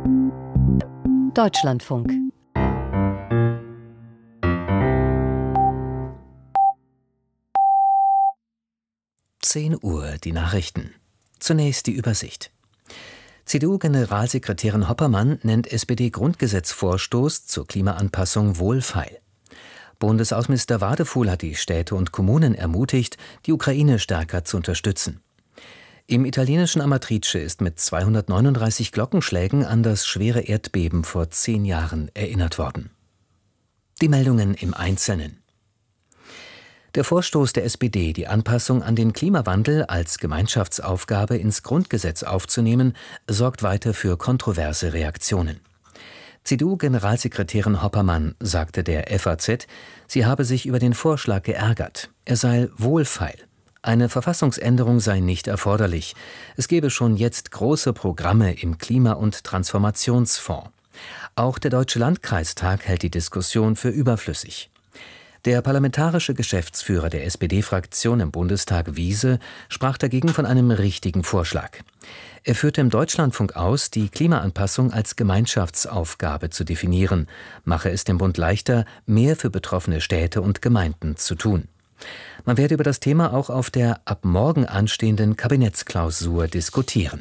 Deutschlandfunk. Uhr, die Nachrichten. Zunächst die Übersicht. CDU-Generalsekretärin Hoppermann nennt SPD-Grundgesetzvorstoß zur Klimaanpassung wohlfeil. Bundesaußenminister Wadefuhl hat die Städte und Kommunen ermutigt, die Ukraine stärker zu unterstützen. Im italienischen Amatrice ist mit 239 Glockenschlägen an das schwere Erdbeben vor 10 Jahren erinnert worden. Die Meldungen im Einzelnen. Der Vorstoß der SPD, die Anpassung an den Klimawandel als Gemeinschaftsaufgabe ins Grundgesetz aufzunehmen, sorgt weiter für kontroverse Reaktionen. CDU-Generalsekretärin Hoppermann sagte der FAZ, sie habe sich über den Vorschlag geärgert. Er sei wohlfeil. Eine Verfassungsänderung sei nicht erforderlich. Es gebe schon jetzt große Programme im Klima- und Transformationsfonds. Auch der Deutsche Landkreistag hält die Diskussion für überflüssig. Der parlamentarische Geschäftsführer der SPD-Fraktion im Bundestag, Wiese, sprach dagegen von einem richtigen Vorschlag. Er führte im Deutschlandfunk aus, die Klimaanpassung als Gemeinschaftsaufgabe zu definieren, mache es dem Bund leichter, mehr für betroffene Städte und Gemeinden zu tun. Man werde über das Thema auch auf der ab morgen anstehenden Kabinettsklausur diskutieren.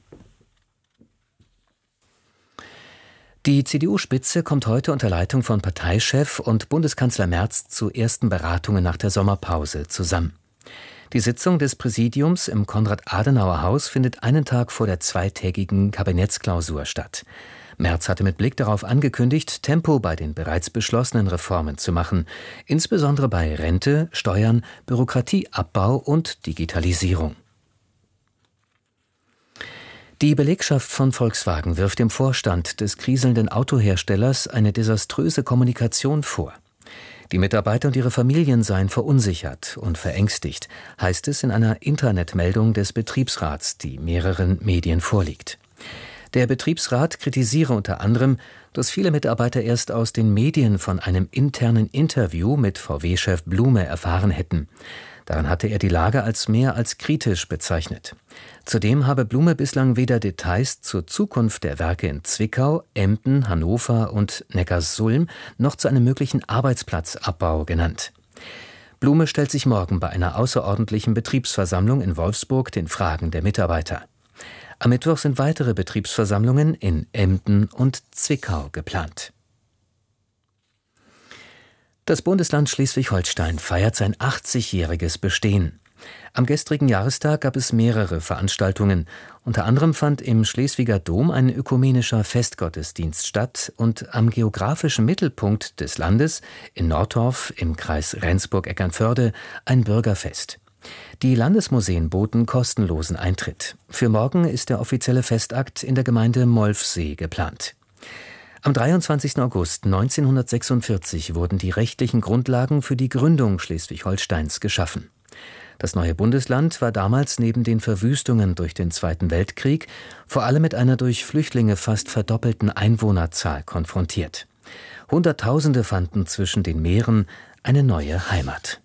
Die CDU-Spitze kommt heute unter Leitung von Parteichef und Bundeskanzler Merz zu ersten Beratungen nach der Sommerpause zusammen. Die Sitzung des Präsidiums im Konrad-Adenauer-Haus findet einen Tag vor der zweitägigen Kabinettsklausur statt. Merz hatte mit Blick darauf angekündigt, Tempo bei den bereits beschlossenen Reformen zu machen, insbesondere bei Rente, Steuern, Bürokratieabbau und Digitalisierung. Die Belegschaft von Volkswagen wirft dem Vorstand des kriselnden Autoherstellers eine desaströse Kommunikation vor. Die Mitarbeiter und ihre Familien seien verunsichert und verängstigt, heißt es in einer Internetmeldung des Betriebsrats, die mehreren Medien vorliegt. Der Betriebsrat kritisiere unter anderem, dass viele Mitarbeiter erst aus den Medien von einem internen Interview mit VW-Chef Blume erfahren hätten. Daran hatte er die Lage als mehr als kritisch bezeichnet. Zudem habe Blume bislang weder Details zur Zukunft der Werke in Zwickau, Emden, Hannover und Neckarsulm noch zu einem möglichen Arbeitsplatzabbau genannt. Blume stellt sich morgen bei einer außerordentlichen Betriebsversammlung in Wolfsburg den Fragen der Mitarbeiter. Am Mittwoch sind weitere Betriebsversammlungen in Emden und Zwickau geplant. Das Bundesland Schleswig-Holstein feiert sein 80-jähriges Bestehen. Am gestrigen Jahrestag gab es mehrere Veranstaltungen. Unter anderem fand im Schleswiger Dom ein ökumenischer Festgottesdienst statt und am geografischen Mittelpunkt des Landes, in Nordorf im Kreis Rendsburg-Eckernförde, ein Bürgerfest. Die Landesmuseen boten kostenlosen Eintritt. Für morgen ist der offizielle Festakt in der Gemeinde Molfsee geplant. Am 23. August 1946 wurden die rechtlichen Grundlagen für die Gründung Schleswig-Holsteins geschaffen. Das neue Bundesland war damals neben den Verwüstungen durch den Zweiten Weltkrieg vor allem mit einer durch Flüchtlinge fast verdoppelten Einwohnerzahl konfrontiert. Hunderttausende fanden zwischen den Meeren eine neue Heimat.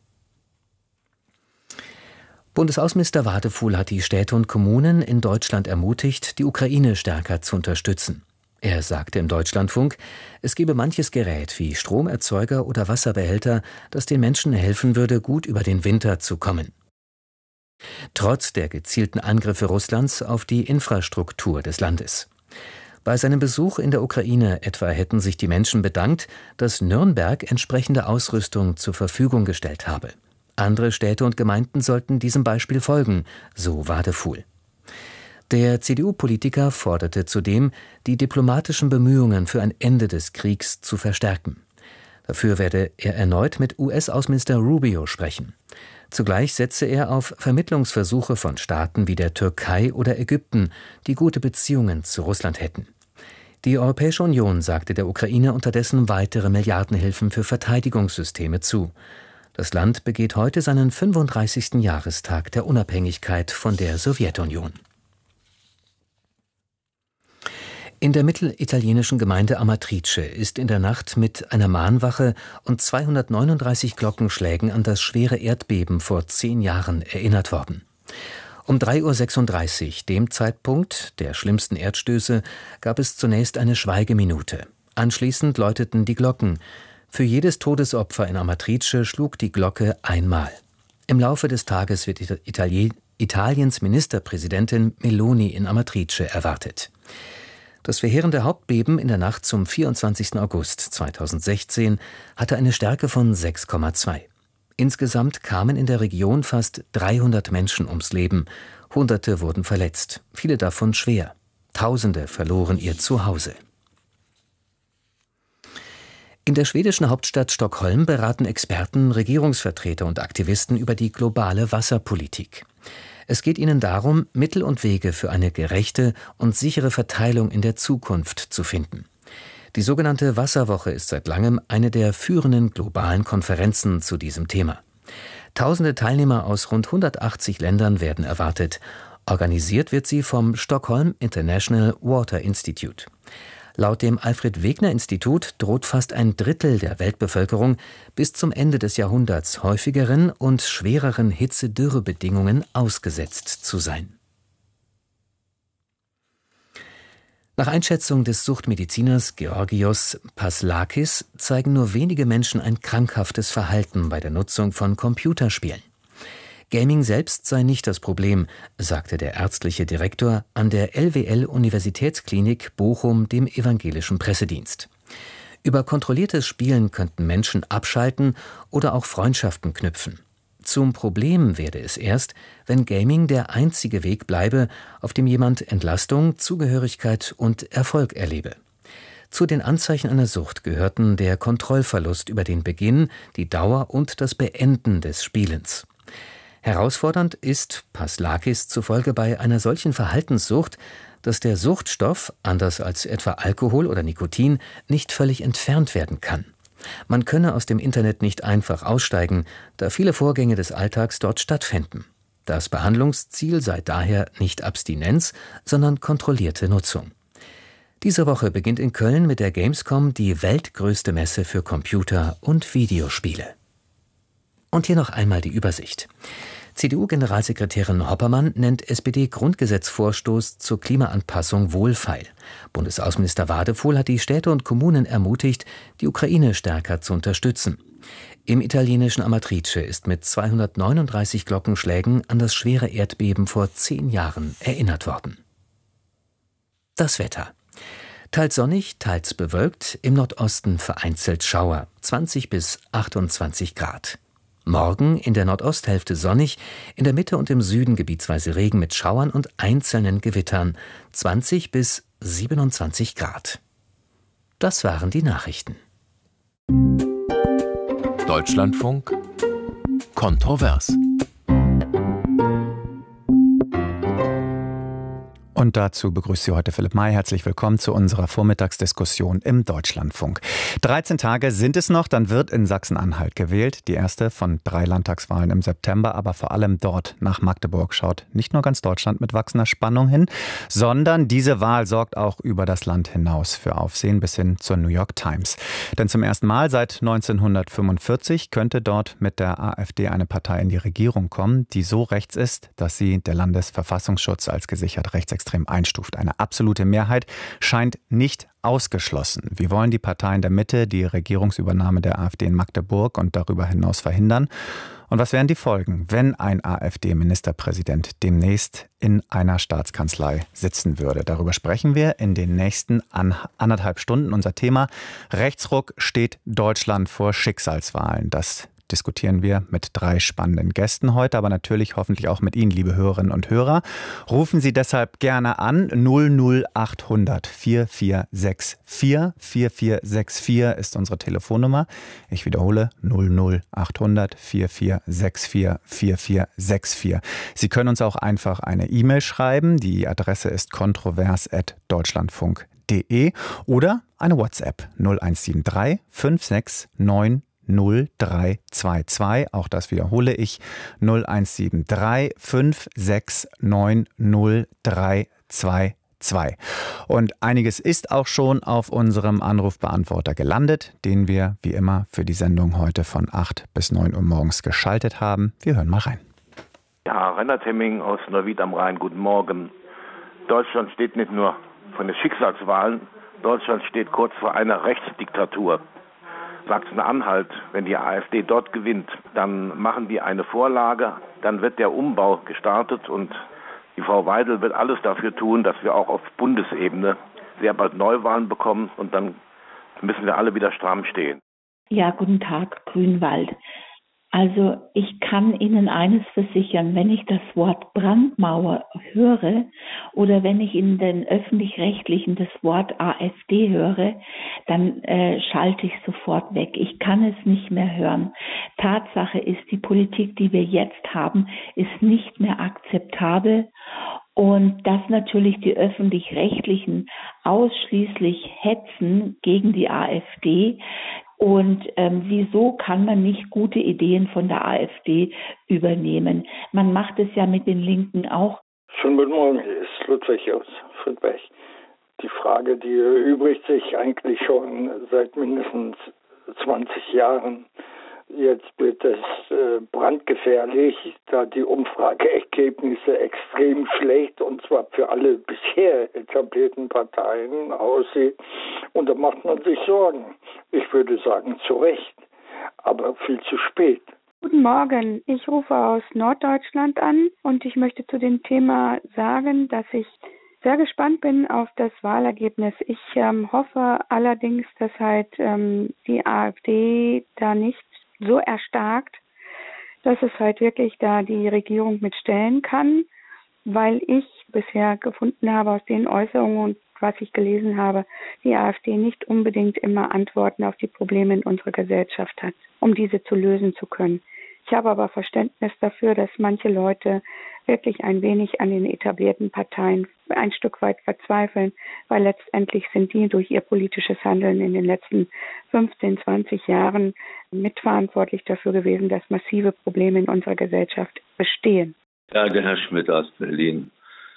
Bundesaußenminister Wadefuhl hat die Städte und Kommunen in Deutschland ermutigt, die Ukraine stärker zu unterstützen. Er sagte im Deutschlandfunk, es gebe manches Gerät wie Stromerzeuger oder Wasserbehälter, das den Menschen helfen würde, gut über den Winter zu kommen. Trotz der gezielten Angriffe Russlands auf die Infrastruktur des Landes. Bei seinem Besuch in der Ukraine etwa hätten sich die Menschen bedankt, dass Nürnberg entsprechende Ausrüstung zur Verfügung gestellt habe. Andere Städte und Gemeinden sollten diesem Beispiel folgen, so Wadefuhl. Der CDU-Politiker forderte zudem, die diplomatischen Bemühungen für ein Ende des Kriegs zu verstärken. Dafür werde er erneut mit US-Außenminister Rubio sprechen. Zugleich setze er auf Vermittlungsversuche von Staaten wie der Türkei oder Ägypten, die gute Beziehungen zu Russland hätten. Die Europäische Union sagte der Ukraine unterdessen weitere Milliardenhilfen für Verteidigungssysteme zu. Das Land begeht heute seinen 35. Jahrestag der Unabhängigkeit von der Sowjetunion. In der mittelitalienischen Gemeinde Amatrice ist in der Nacht mit einer Mahnwache und 239 Glockenschlägen an das schwere Erdbeben vor 10 Jahren erinnert worden. Um 3:36 Uhr, dem Zeitpunkt der schlimmsten Erdstöße, gab es zunächst eine Schweigeminute. Anschließend läuteten die Glocken. Für jedes Todesopfer in Amatrice schlug die Glocke einmal. Im Laufe des Tages wird Italiens Ministerpräsidentin Meloni in Amatrice erwartet. Das verheerende Hauptbeben in der Nacht zum 24. August 2016 hatte eine Stärke von 6,2. Insgesamt kamen in der Region fast 300 Menschen ums Leben. Hunderte wurden verletzt, viele davon schwer. Tausende verloren ihr Zuhause. In der schwedischen Hauptstadt Stockholm beraten Experten, Regierungsvertreter und Aktivisten über die globale Wasserpolitik. Es geht ihnen darum, Mittel und Wege für eine gerechte und sichere Verteilung in der Zukunft zu finden. Die sogenannte Wasserwoche ist seit langem eine der führenden globalen Konferenzen zu diesem Thema. Tausende Teilnehmer aus rund 180 Ländern werden erwartet. Organisiert wird sie vom Stockholm International Water Institute. Laut dem Alfred-Wegener-Institut droht fast ein Drittel der Weltbevölkerung bis zum Ende des Jahrhunderts häufigeren und schwereren Hitze-Dürre-Bedingungen ausgesetzt zu sein. Nach Einschätzung des Suchtmediziners Georgios Paslakis zeigen nur wenige Menschen ein krankhaftes Verhalten bei der Nutzung von Computerspielen. Gaming selbst sei nicht das Problem, sagte der ärztliche Direktor an der LWL-Universitätsklinik Bochum dem evangelischen Pressedienst. Über kontrolliertes Spielen könnten Menschen abschalten oder auch Freundschaften knüpfen. Zum Problem werde es erst, wenn Gaming der einzige Weg bleibe, auf dem jemand Entlastung, Zugehörigkeit und Erfolg erlebe. Zu den Anzeichen einer Sucht gehörten der Kontrollverlust über den Beginn, die Dauer und das Beenden des Spielens. Herausfordernd ist Paslakis zufolge bei einer solchen Verhaltenssucht, dass der Suchtstoff, anders als etwa Alkohol oder Nikotin, nicht völlig entfernt werden kann. Man könne aus dem Internet nicht einfach aussteigen, da viele Vorgänge des Alltags dort stattfänden. Das Behandlungsziel sei daher nicht Abstinenz, sondern kontrollierte Nutzung. Diese Woche beginnt in Köln mit der Gamescom die weltgrößte Messe für Computer- und Videospiele. Und hier noch einmal die Übersicht. CDU-Generalsekretärin Hoppermann nennt SPD-Grundgesetzvorstoß zur Klimaanpassung wohlfeil. Bundesaußenminister Wadefuhl hat die Städte und Kommunen ermutigt, die Ukraine stärker zu unterstützen. Im italienischen Amatrice ist mit 239 Glockenschlägen an das schwere Erdbeben vor 10 Jahren erinnert worden. Das Wetter. Teils sonnig, teils bewölkt, im Nordosten vereinzelt Schauer, 20 bis 28 Grad. Morgen in der Nordosthälfte sonnig, in der Mitte und im Süden gebietsweise Regen mit Schauern und einzelnen Gewittern, 20 bis 27 Grad. Das waren die Nachrichten. Deutschlandfunk kontrovers. Und dazu begrüßt Sie heute Philipp May. Herzlich willkommen zu unserer Vormittagsdiskussion im Deutschlandfunk. 13 Tage sind es noch, dann wird in Sachsen-Anhalt gewählt. Die erste von 3 Landtagswahlen im September, aber vor allem dort nach Magdeburg schaut nicht nur ganz Deutschland mit wachsender Spannung hin, sondern diese Wahl sorgt auch über das Land hinaus für Aufsehen bis hin zur New York Times. Denn zum ersten Mal seit 1945 könnte dort mit der AfD eine Partei in die Regierung kommen, die so rechts ist, dass sie der Landesverfassungsschutz als gesichert rechtsextrem einstuft. Eine absolute Mehrheit scheint nicht ausgeschlossen. Wir wollen die Partei in der Mitte, die Regierungsübernahme der AfD in Magdeburg und darüber hinaus verhindern. Und was wären die Folgen, wenn ein AfD-Ministerpräsident demnächst in einer Staatskanzlei sitzen würde? Darüber sprechen wir in den nächsten 1,5 Stunden. Unser Thema: Rechtsruck steht Deutschland vor Schicksalswahlen. Das diskutieren wir mit 3 spannenden Gästen heute, aber natürlich hoffentlich auch mit Ihnen, liebe Hörerinnen und Hörer. Rufen Sie deshalb gerne an. 00800 4464 4464 ist unsere Telefonnummer. Ich wiederhole: 00800 4464 4464. Sie können uns auch einfach eine E-Mail schreiben. Die Adresse ist kontrovers@deutschlandfunk.de oder eine WhatsApp 0173 5690 0322, auch das wiederhole ich, 0173 5690 0322. Und einiges ist auch schon auf unserem Anrufbeantworter gelandet, den wir wie immer für die Sendung heute von 8 bis 9 Uhr morgens geschaltet haben. Wir hören mal rein. Ja, Reinhard Hemming aus Neuwied am Rhein, guten Morgen. Deutschland steht nicht nur vor den Schicksalswahlen, Deutschland steht kurz vor einer Rechtsdiktatur. Sachsen-Anhalt, wenn die AfD dort gewinnt, dann machen die eine Vorlage, dann wird der Umbau gestartet und die Frau Weidel wird alles dafür tun, dass wir auch auf Bundesebene sehr bald Neuwahlen bekommen und dann müssen wir alle wieder stramm stehen. Ja, guten Tag, Grünwald. Also ich kann Ihnen eines versichern, wenn ich das Wort Brandmauer höre oder wenn ich in den Öffentlich-Rechtlichen das Wort AfD höre, dann schalte ich sofort weg. Ich kann es nicht mehr hören. Tatsache ist, die Politik, die wir jetzt haben, ist nicht mehr akzeptabel. Und dass natürlich die Öffentlich-Rechtlichen ausschließlich hetzen gegen die AfD. Und wieso kann man nicht gute Ideen von der AfD übernehmen? Man macht es ja mit den Linken auch. Schönen guten Morgen, hier ist Ludwig aus Friedberg. Die Frage, die erübrigt sich eigentlich schon seit mindestens 20 Jahren. Jetzt wird es brandgefährlich, da die Umfrageergebnisse extrem schlecht, und zwar für alle bisher etablierten Parteien aussehen. Und da macht man sich Sorgen. Ich würde sagen, zu Recht, aber viel zu spät. Guten Morgen, ich rufe aus Norddeutschland an und ich möchte zu dem Thema sagen, dass ich sehr gespannt bin auf das Wahlergebnis. Ich hoffe allerdings, dass halt die AfD da nicht so erstarkt, dass es halt wirklich da die Regierung mitstellen kann, weil ich bisher gefunden habe aus den Äußerungen und was ich gelesen habe, die AfD nicht unbedingt immer Antworten auf die Probleme in unserer Gesellschaft hat, um diese zu lösen zu können. Ich habe aber Verständnis dafür, dass manche Leute wirklich ein wenig an den etablierten Parteien ein Stück weit verzweifeln, weil letztendlich sind die durch ihr politisches Handeln in den letzten 15, 20 Jahren mitverantwortlich dafür gewesen, dass massive Probleme in unserer Gesellschaft bestehen. Ja, der Herr Schmidt aus Berlin.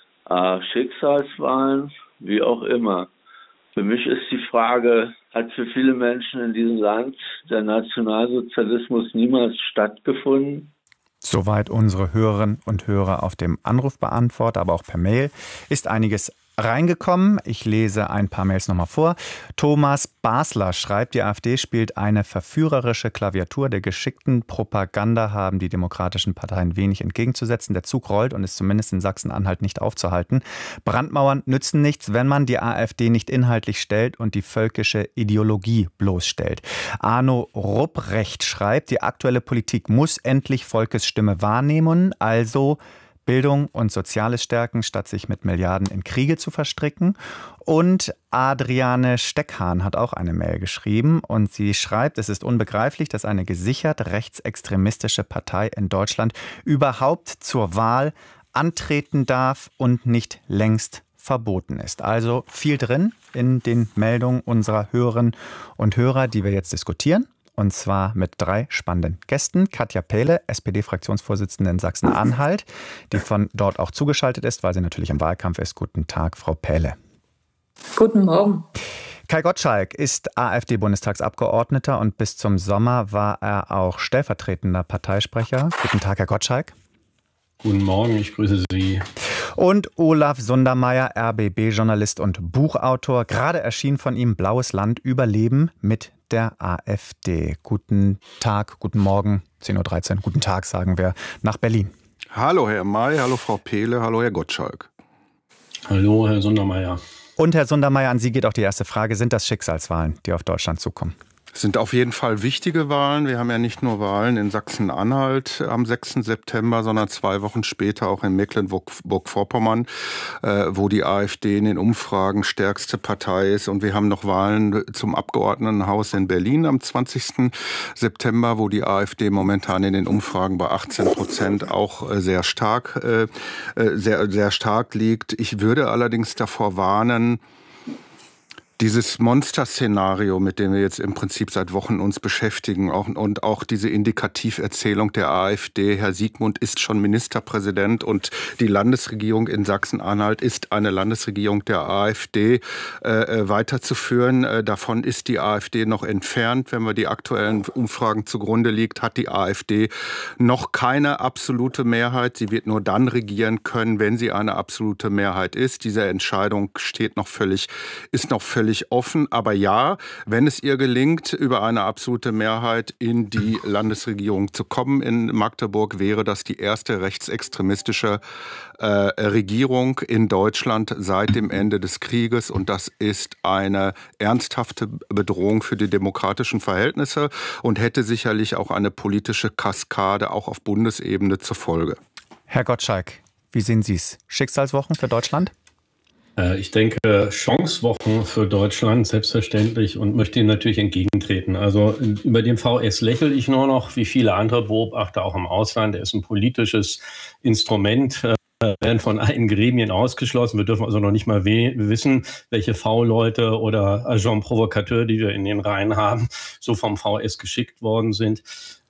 Schicksalswahlen, wie auch immer. Für mich ist die Frage, hat für viele Menschen in diesem Land der Nationalsozialismus niemals stattgefunden? Soweit unsere Hörerinnen und Hörer auf dem Anrufbeantworter, aber auch per Mail ist einiges reingekommen. Ich lese ein paar Mails nochmal vor. Thomas Basler schreibt, die AfD spielt eine verführerische Klaviatur. Der geschickten Propaganda haben die demokratischen Parteien wenig entgegenzusetzen. Der Zug rollt und ist zumindest in Sachsen-Anhalt nicht aufzuhalten. Brandmauern nützen nichts, wenn man die AfD nicht inhaltlich stellt und die völkische Ideologie bloßstellt. Arno Rupprecht schreibt, die aktuelle Politik muss endlich Volkes Stimme wahrnehmen, also Bildung und Soziales stärken, statt sich mit Milliarden in Kriege zu verstricken. Und Adriane Steckhahn hat auch eine Mail geschrieben und sie schreibt, es ist unbegreiflich, dass eine gesichert rechtsextremistische Partei in Deutschland überhaupt zur Wahl antreten darf und nicht längst verboten ist. Also viel drin in den Meldungen unserer Hörerinnen und Hörer, die wir jetzt diskutieren. Und zwar mit 3 spannenden Gästen. Katja Pähle, SPD-Fraktionsvorsitzende in Sachsen-Anhalt, die von dort auch zugeschaltet ist, weil sie natürlich im Wahlkampf ist. Guten Tag, Frau Pähle. Guten Morgen. Kai Gottschalk ist AfD-Bundestagsabgeordneter und bis zum Sommer war er auch stellvertretender Parteisprecher. Guten Tag, Herr Gottschalk. Guten Morgen, ich grüße Sie. Und Olaf Sundermeier, RBB-Journalist und Buchautor. Gerade erschien von ihm Blaues Land, Überleben mit der AfD. Guten Tag, guten Morgen, 10.13 Uhr. Guten Tag, sagen wir, nach Berlin. Hallo Herr May, hallo Frau Pähle, hallo Herr Gottschalk. Hallo Herr Sundermeier. Und Herr Sundermeier, an Sie geht auch die erste Frage. Sind das Schicksalswahlen, die auf Deutschland zukommen? Es sind auf jeden Fall wichtige Wahlen. Wir haben ja nicht nur Wahlen in Sachsen-Anhalt am 6. September, sondern 2 Wochen später auch in Mecklenburg-Vorpommern, wo die AfD in den Umfragen stärkste Partei ist. Und wir haben noch Wahlen zum Abgeordnetenhaus in Berlin am 20. September, wo die AfD momentan in den Umfragen bei 18% auch sehr stark liegt. Ich würde allerdings davor warnen, Dieses Monsterszenario, mit dem wir jetzt im Prinzip seit Wochen uns beschäftigen, und auch diese Indikativerzählung der AfD, Herr Siegmund ist schon Ministerpräsident und die Landesregierung in Sachsen-Anhalt ist eine Landesregierung der AfD, weiterzuführen. Davon ist die AfD noch entfernt. Wenn wir die aktuellen Umfragen zugrunde liegt, hat die AfD noch keine absolute Mehrheit. Sie wird nur dann regieren können, wenn sie eine absolute Mehrheit ist. Diese Entscheidung ist noch völlig offen. Aber ja, wenn es ihr gelingt, über eine absolute Mehrheit in die Landesregierung zu kommen in Magdeburg, wäre das die erste rechtsextremistische Regierung in Deutschland seit dem Ende des Krieges. Und das ist eine ernsthafte Bedrohung für die demokratischen Verhältnisse und hätte sicherlich auch eine politische Kaskade auch auf Bundesebene zur Folge. Herr Gottschalk, wie sehen Sie es? Schicksalswochen für Deutschland? Ich denke, Chancewochen für Deutschland, selbstverständlich, und möchte ihm natürlich entgegentreten. Also über den VS lächle ich nur noch, wie viele andere Beobachter auch im Ausland. Er ist ein politisches Instrument, werden von allen Gremien ausgeschlossen. Wir dürfen also noch nicht mal wissen, welche V-Leute oder Agent Provocateur, die wir in den Reihen haben, so vom VS geschickt worden sind.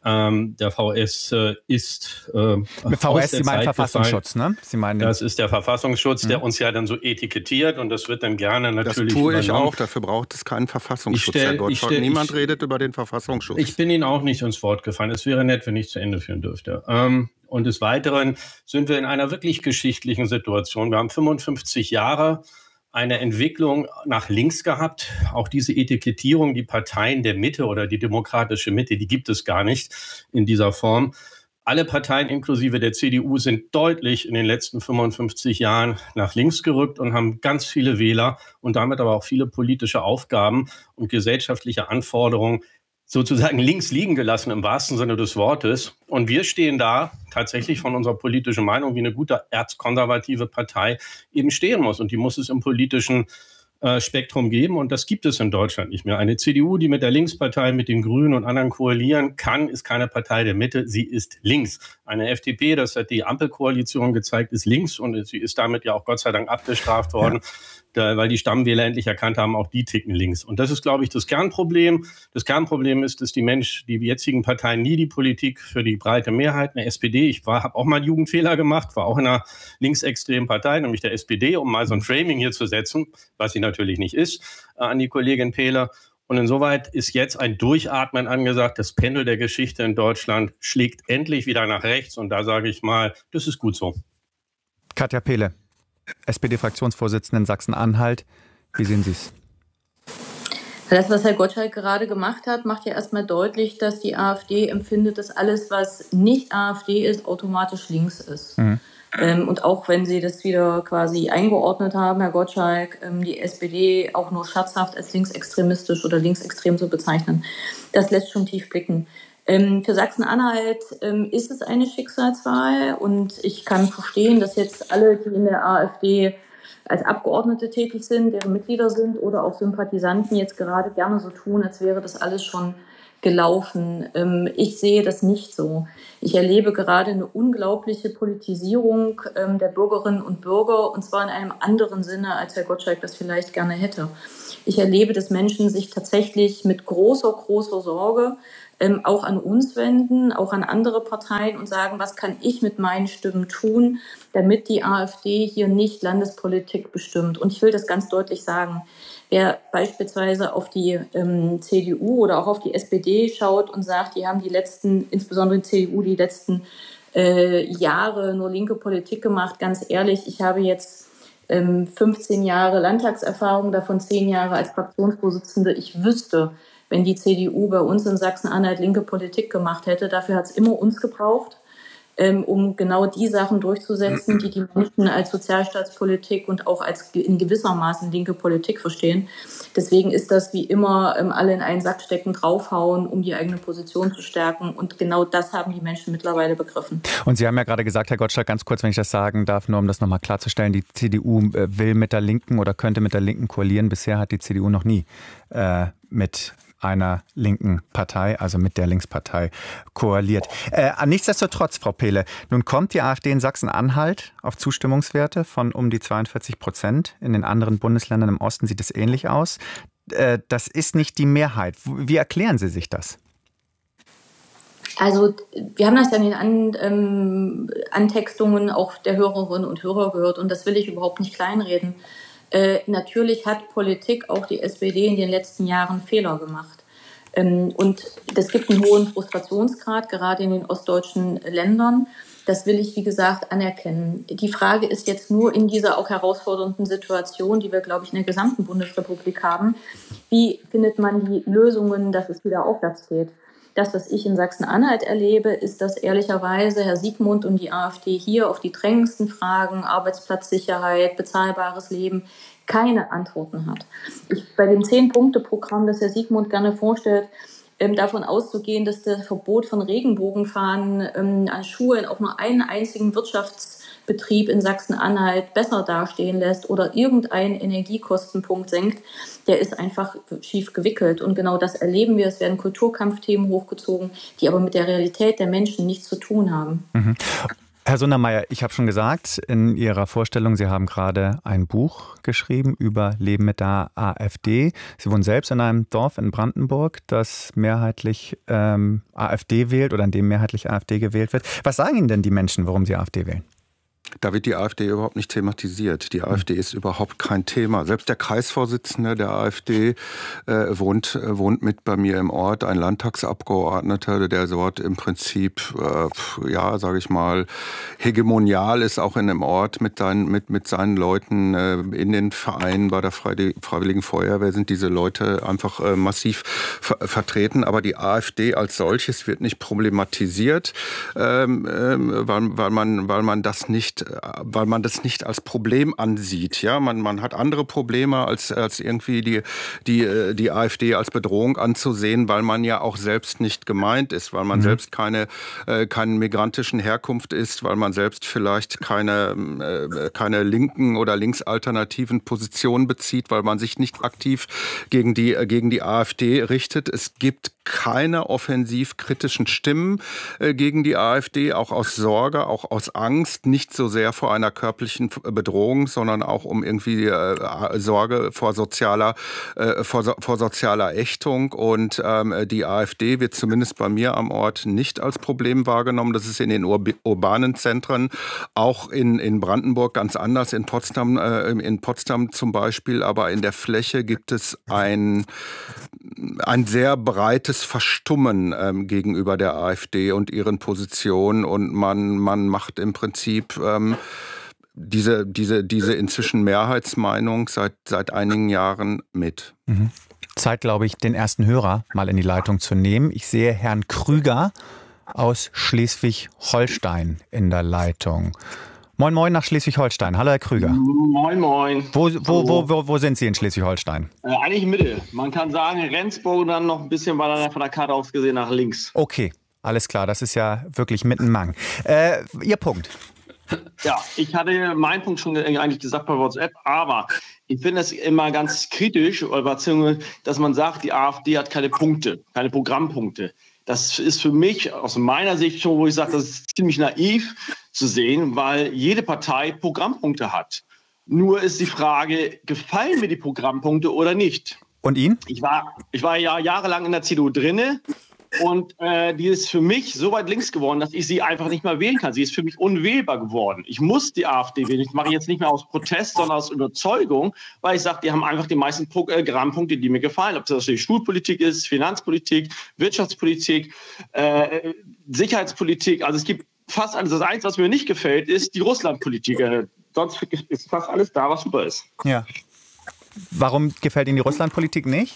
Der VS ist mit VS, Sie meinen Verfassungsschutz, ne? Sie meinen das ist der Verfassungsschutz, der uns ja dann so etikettiert, und das wird dann gerne natürlich Das tue ich auch, dafür braucht es keinen Verfassungsschutz, Herr Gottschalk. Niemand redet über den Verfassungsschutz. Ich bin Ihnen auch nicht ins Wort gefallen. Es wäre nett, wenn ich zu Ende führen dürfte. Und des Weiteren sind wir in einer wirklich geschichtlichen Situation. Wir haben 55 Jahre eine Entwicklung nach links gehabt. Auch diese Etikettierung, die Parteien der Mitte oder die demokratische Mitte, die gibt es gar nicht in dieser Form. Alle Parteien inklusive der CDU sind deutlich in den letzten 55 Jahren nach links gerückt und haben ganz viele Wähler und damit aber auch viele politische Aufgaben und gesellschaftliche Anforderungen sozusagen links liegen gelassen im wahrsten Sinne des Wortes. Und wir stehen da tatsächlich von unserer politischen Meinung, wie eine gute erzkonservative Partei eben stehen muss. Und die muss es im politischen Spektrum geben. Und das gibt es in Deutschland nicht mehr. Eine CDU, die mit der Linkspartei, mit den Grünen und anderen koalieren kann, ist keine Partei der Mitte. Sie ist links. Eine FDP, das hat die Ampelkoalition gezeigt, ist links. Und sie ist damit ja auch Gott sei Dank abgestraft worden. Weil die Stammwähler endlich erkannt haben, auch die ticken links. Und das ist, glaube ich, das Kernproblem. Das Kernproblem ist, dass die jetzigen Parteien nie die Politik für die breite Mehrheit, eine SPD, habe auch mal einen Jugendfehler gemacht, war auch in einer linksextremen Partei, nämlich der SPD, um mal so ein Framing hier zu setzen, was sie natürlich nicht ist, an die Kollegin Pehle. Und insoweit ist jetzt ein Durchatmen angesagt. Das Pendel der Geschichte in Deutschland schlägt endlich wieder nach rechts. Und da sage ich mal, das ist gut so. Katja Pehle, SPD-Fraktionsvorsitzende in Sachsen-Anhalt. Wie sehen Sie es? Das, was Herr Gottschalk gerade gemacht hat, macht ja erstmal deutlich, dass die AfD empfindet, dass alles, was nicht AfD ist, automatisch links ist. Mhm. Und auch wenn Sie das wieder quasi eingeordnet haben, Herr Gottschalk, die SPD auch nur scherzhaft als linksextremistisch oder linksextrem zu bezeichnen, das lässt schon tief blicken. Für Sachsen-Anhalt ist es eine Schicksalswahl, und ich kann verstehen, dass jetzt alle, die in der AfD als Abgeordnete tätig sind, deren Mitglieder sind oder auch Sympathisanten, jetzt gerade gerne so tun, als wäre das alles schon gelaufen. Ich sehe das nicht so. Ich erlebe gerade eine unglaubliche Politisierung der Bürgerinnen und Bürger, und zwar in einem anderen Sinne, als Herr Gottschalk das vielleicht gerne hätte. Ich erlebe, dass Menschen sich tatsächlich mit großer Sorge auch an uns wenden, auch an andere Parteien, und sagen, was kann ich mit meinen Stimmen tun, damit die AfD hier nicht Landespolitik bestimmt. Und ich will das ganz deutlich sagen. Wer beispielsweise auf die CDU oder auch auf die SPD schaut und sagt, die haben insbesondere die CDU, die letzten Jahre nur linke Politik gemacht, ganz ehrlich, ich habe jetzt 15 Jahre Landtagserfahrung, davon 10 Jahre als Fraktionsvorsitzende. Ich wüsste, wenn die CDU bei uns in Sachsen-Anhalt linke Politik gemacht hätte. Dafür hat es immer uns gebraucht, um genau die Sachen durchzusetzen, die Menschen als Sozialstaatspolitik und auch als in gewissermaßen linke Politik verstehen. Deswegen ist das wie immer alle in einen Sack stecken, draufhauen, um die eigene Position zu stärken. Und genau das haben die Menschen mittlerweile begriffen. Und Sie haben ja gerade gesagt, Herr Gottschalk, ganz kurz, wenn ich das sagen darf, nur um das nochmal klarzustellen, die CDU will mit der Linken oder könnte mit der Linken koalieren. Bisher hat die CDU noch nie mit einer linken Partei, also mit der Linkspartei koaliert. Nichtsdestotrotz, Frau Pehle, nun kommt die AfD in Sachsen-Anhalt auf Zustimmungswerte von um die 42%. In den anderen Bundesländern im Osten sieht es ähnlich aus. Das ist nicht die Mehrheit. Wie erklären Sie sich das? Also wir haben das ja in den Antextungen auch der Hörerinnen und Hörer gehört und das will ich überhaupt nicht kleinreden. Natürlich hat Politik, auch die SPD, in den letzten Jahren Fehler gemacht. Und es gibt einen hohen Frustrationsgrad, gerade in den ostdeutschen Ländern. Das will ich, wie gesagt, anerkennen. Die Frage ist jetzt nur in dieser auch herausfordernden Situation, die wir, glaube ich, in der gesamten Bundesrepublik haben, wie findet man die Lösungen, dass es wieder aufwärts geht? Das, was ich in Sachsen-Anhalt erlebe, ist, dass ehrlicherweise Herr Siegmund und die AfD hier auf die drängendsten Fragen, Arbeitsplatzsicherheit, bezahlbares Leben, keine Antworten hat. Bei dem 10-Punkte-Programm, das Herr Siegmund gerne vorstellt, davon auszugehen, dass das Verbot von Regenbogenfahnen an Schulen auch nur einen einzigen Wirtschaftsbetrieb in Sachsen-Anhalt besser dastehen lässt oder irgendeinen Energiekostenpunkt senkt, der ist einfach schief gewickelt. Und genau das erleben wir. Es werden Kulturkampfthemen hochgezogen, die aber mit der Realität der Menschen nichts zu tun haben. Mhm. Herr Sundermeier, ich habe schon gesagt, in Ihrer Vorstellung, Sie haben gerade ein Buch geschrieben über Leben mit der AfD. Sie wohnen selbst in einem Dorf in Brandenburg, das mehrheitlich AfD wählt oder in dem mehrheitlich AfD gewählt wird. Was sagen Ihnen denn die Menschen, warum sie AfD wählen? Da wird die AfD überhaupt nicht thematisiert. Die AfD ist überhaupt kein Thema. Selbst der Kreisvorsitzende der AfD wohnt mit bei mir im Ort, ein Landtagsabgeordneter, der dort im Prinzip, sage ich mal, hegemonial ist, auch in dem Ort mit seinen Leuten in den Vereinen bei der Freiwilligen Feuerwehr sind diese Leute einfach massiv vertreten. Aber die AfD als solches wird nicht problematisiert, weil man das nicht als Problem ansieht. Ja, man hat andere Probleme als irgendwie die AfD als Bedrohung anzusehen, weil man ja auch selbst nicht gemeint ist, weil man selbst keine migrantischen Herkunft ist, weil man selbst vielleicht keine linken oder linksalternativen Positionen bezieht, weil man sich nicht aktiv gegen die AfD richtet. Es gibt keine offensiv kritischen Stimmen gegen die AfD, auch aus Sorge, auch aus Angst, nicht so sehr vor einer körperlichen Bedrohung, sondern auch um irgendwie Sorge vor sozialer Ächtung. Und die AfD wird zumindest bei mir am Ort nicht als Problem wahrgenommen. Das ist in den urbanen Zentren, auch in Brandenburg ganz anders, in Potsdam zum Beispiel. Aber in der Fläche gibt es ein sehr breites Verstummen gegenüber der AfD und ihren Positionen. Und man macht im Prinzip diese inzwischen Mehrheitsmeinung seit einigen Jahren mit. Mhm. Zeit, glaube ich, den ersten Hörer mal in die Leitung zu nehmen. Ich sehe Herrn Krüger aus Schleswig-Holstein in der Leitung. Moin, moin nach Schleswig-Holstein. Hallo, Herr Krüger. Moin, moin. Wo sind Sie in Schleswig-Holstein? Eigentlich Mitte. Man kann sagen, Rendsburg und dann noch ein bisschen weiter von der Karte aus gesehen nach links. Okay, alles klar. Das ist ja wirklich mittenmang. Ihr Punkt. Ja, ich hatte meinen Punkt schon eigentlich gesagt bei WhatsApp, aber ich finde es immer ganz kritisch, dass man sagt, die AfD hat keine Punkte, keine Programmpunkte. Das ist für mich aus meiner Sicht schon, wo ich sage, das ist ziemlich naiv zu sehen, weil jede Partei Programmpunkte hat. Nur ist die Frage, gefallen mir die Programmpunkte oder nicht? Und Ihnen? Ich war ja jahrelang in der CDU drinne. Und die ist für mich so weit links geworden, dass ich sie einfach nicht mehr wählen kann. Sie ist für mich unwählbar geworden. Ich muss die AfD wählen. Ich mache jetzt nicht mehr aus Protest, sondern aus Überzeugung, weil ich sage, die haben einfach die meisten Programmpunkte, die mir gefallen. Ob das Schulpolitik ist, Finanzpolitik, Wirtschaftspolitik, Sicherheitspolitik. Also es gibt fast alles. Das Einzige, was mir nicht gefällt, ist die Russlandpolitik. Sonst ist fast alles da, was super ist. Ja. Warum gefällt Ihnen die Russlandpolitik nicht?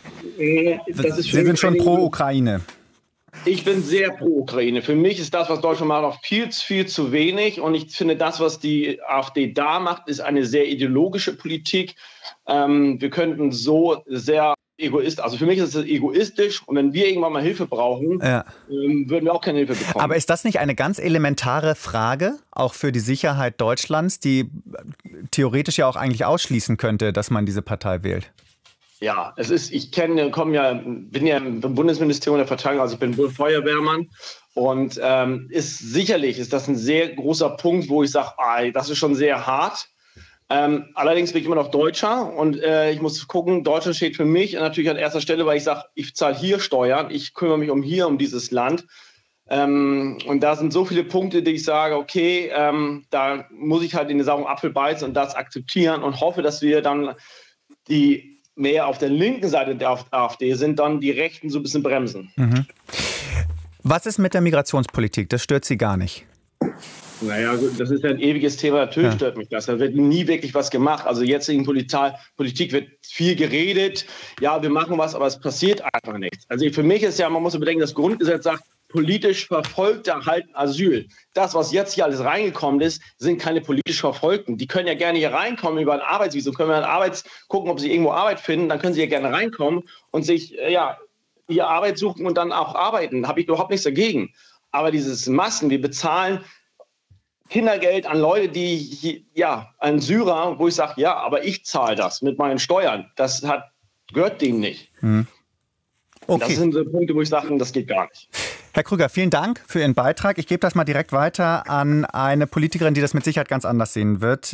Sie sind schon pro Ukraine. Ich bin sehr pro Ukraine. Für mich ist das, was Deutschland macht, noch viel zu wenig. Und ich finde, das, was die AfD da macht, ist eine sehr ideologische Politik. Wir könnten so sehr egoistisch, also für mich ist es egoistisch. Und wenn wir irgendwann mal Hilfe brauchen, würden wir auch keine Hilfe bekommen. Aber ist das nicht eine ganz elementare Frage, auch für die Sicherheit Deutschlands, die theoretisch ja auch eigentlich ausschließen könnte, dass man diese Partei wählt? Ja, bin ja im Bundesministerium der Verteidigung, also ich bin Feuerwehrmann. Und sicherlich ist das ein sehr großer Punkt, wo ich sage, das ist schon sehr hart. Allerdings bin ich immer noch Deutscher und ich muss gucken, Deutschland steht für mich natürlich an erster Stelle, weil ich sage, ich zahle hier Steuern, ich kümmere mich um dieses Land. Und da sind so viele Punkte, die ich sage, okay, da muss ich halt in die sauren Apfel beißen und das akzeptieren und hoffe, dass wir dann die mehr auf der linken Seite der AfD sind, dann die Rechten so ein bisschen bremsen. Mhm. Was ist mit der Migrationspolitik? Das stört Sie gar nicht? Naja, das ist ja ein ewiges Thema. Natürlich stört mich das. Da wird nie wirklich was gemacht. Also jetzt in Politik wird viel geredet. Ja, wir machen was, aber es passiert einfach nichts. Also für mich ist ja, man muss bedenken, das Grundgesetz sagt, politisch Verfolgte erhalten Asyl. Das, was jetzt hier alles reingekommen ist, sind keine politisch Verfolgten. Die können ja gerne hier reinkommen über ein Arbeitsvisum. Können wir gucken, ob sie irgendwo Arbeit finden. Dann können sie ja gerne reinkommen und sich hier Arbeit suchen und dann auch arbeiten. Da habe ich überhaupt nichts dagegen. Aber dieses Massen, wir bezahlen Kindergeld an Leute, an Syrer, wo ich sage, ja, aber ich zahle das mit meinen Steuern. Das gehört denen nicht. Okay. Das sind so Punkte, wo ich sage, das geht gar nicht. Herr Krüger, vielen Dank für Ihren Beitrag. Ich gebe das mal direkt weiter an eine Politikerin, die das mit Sicherheit ganz anders sehen wird.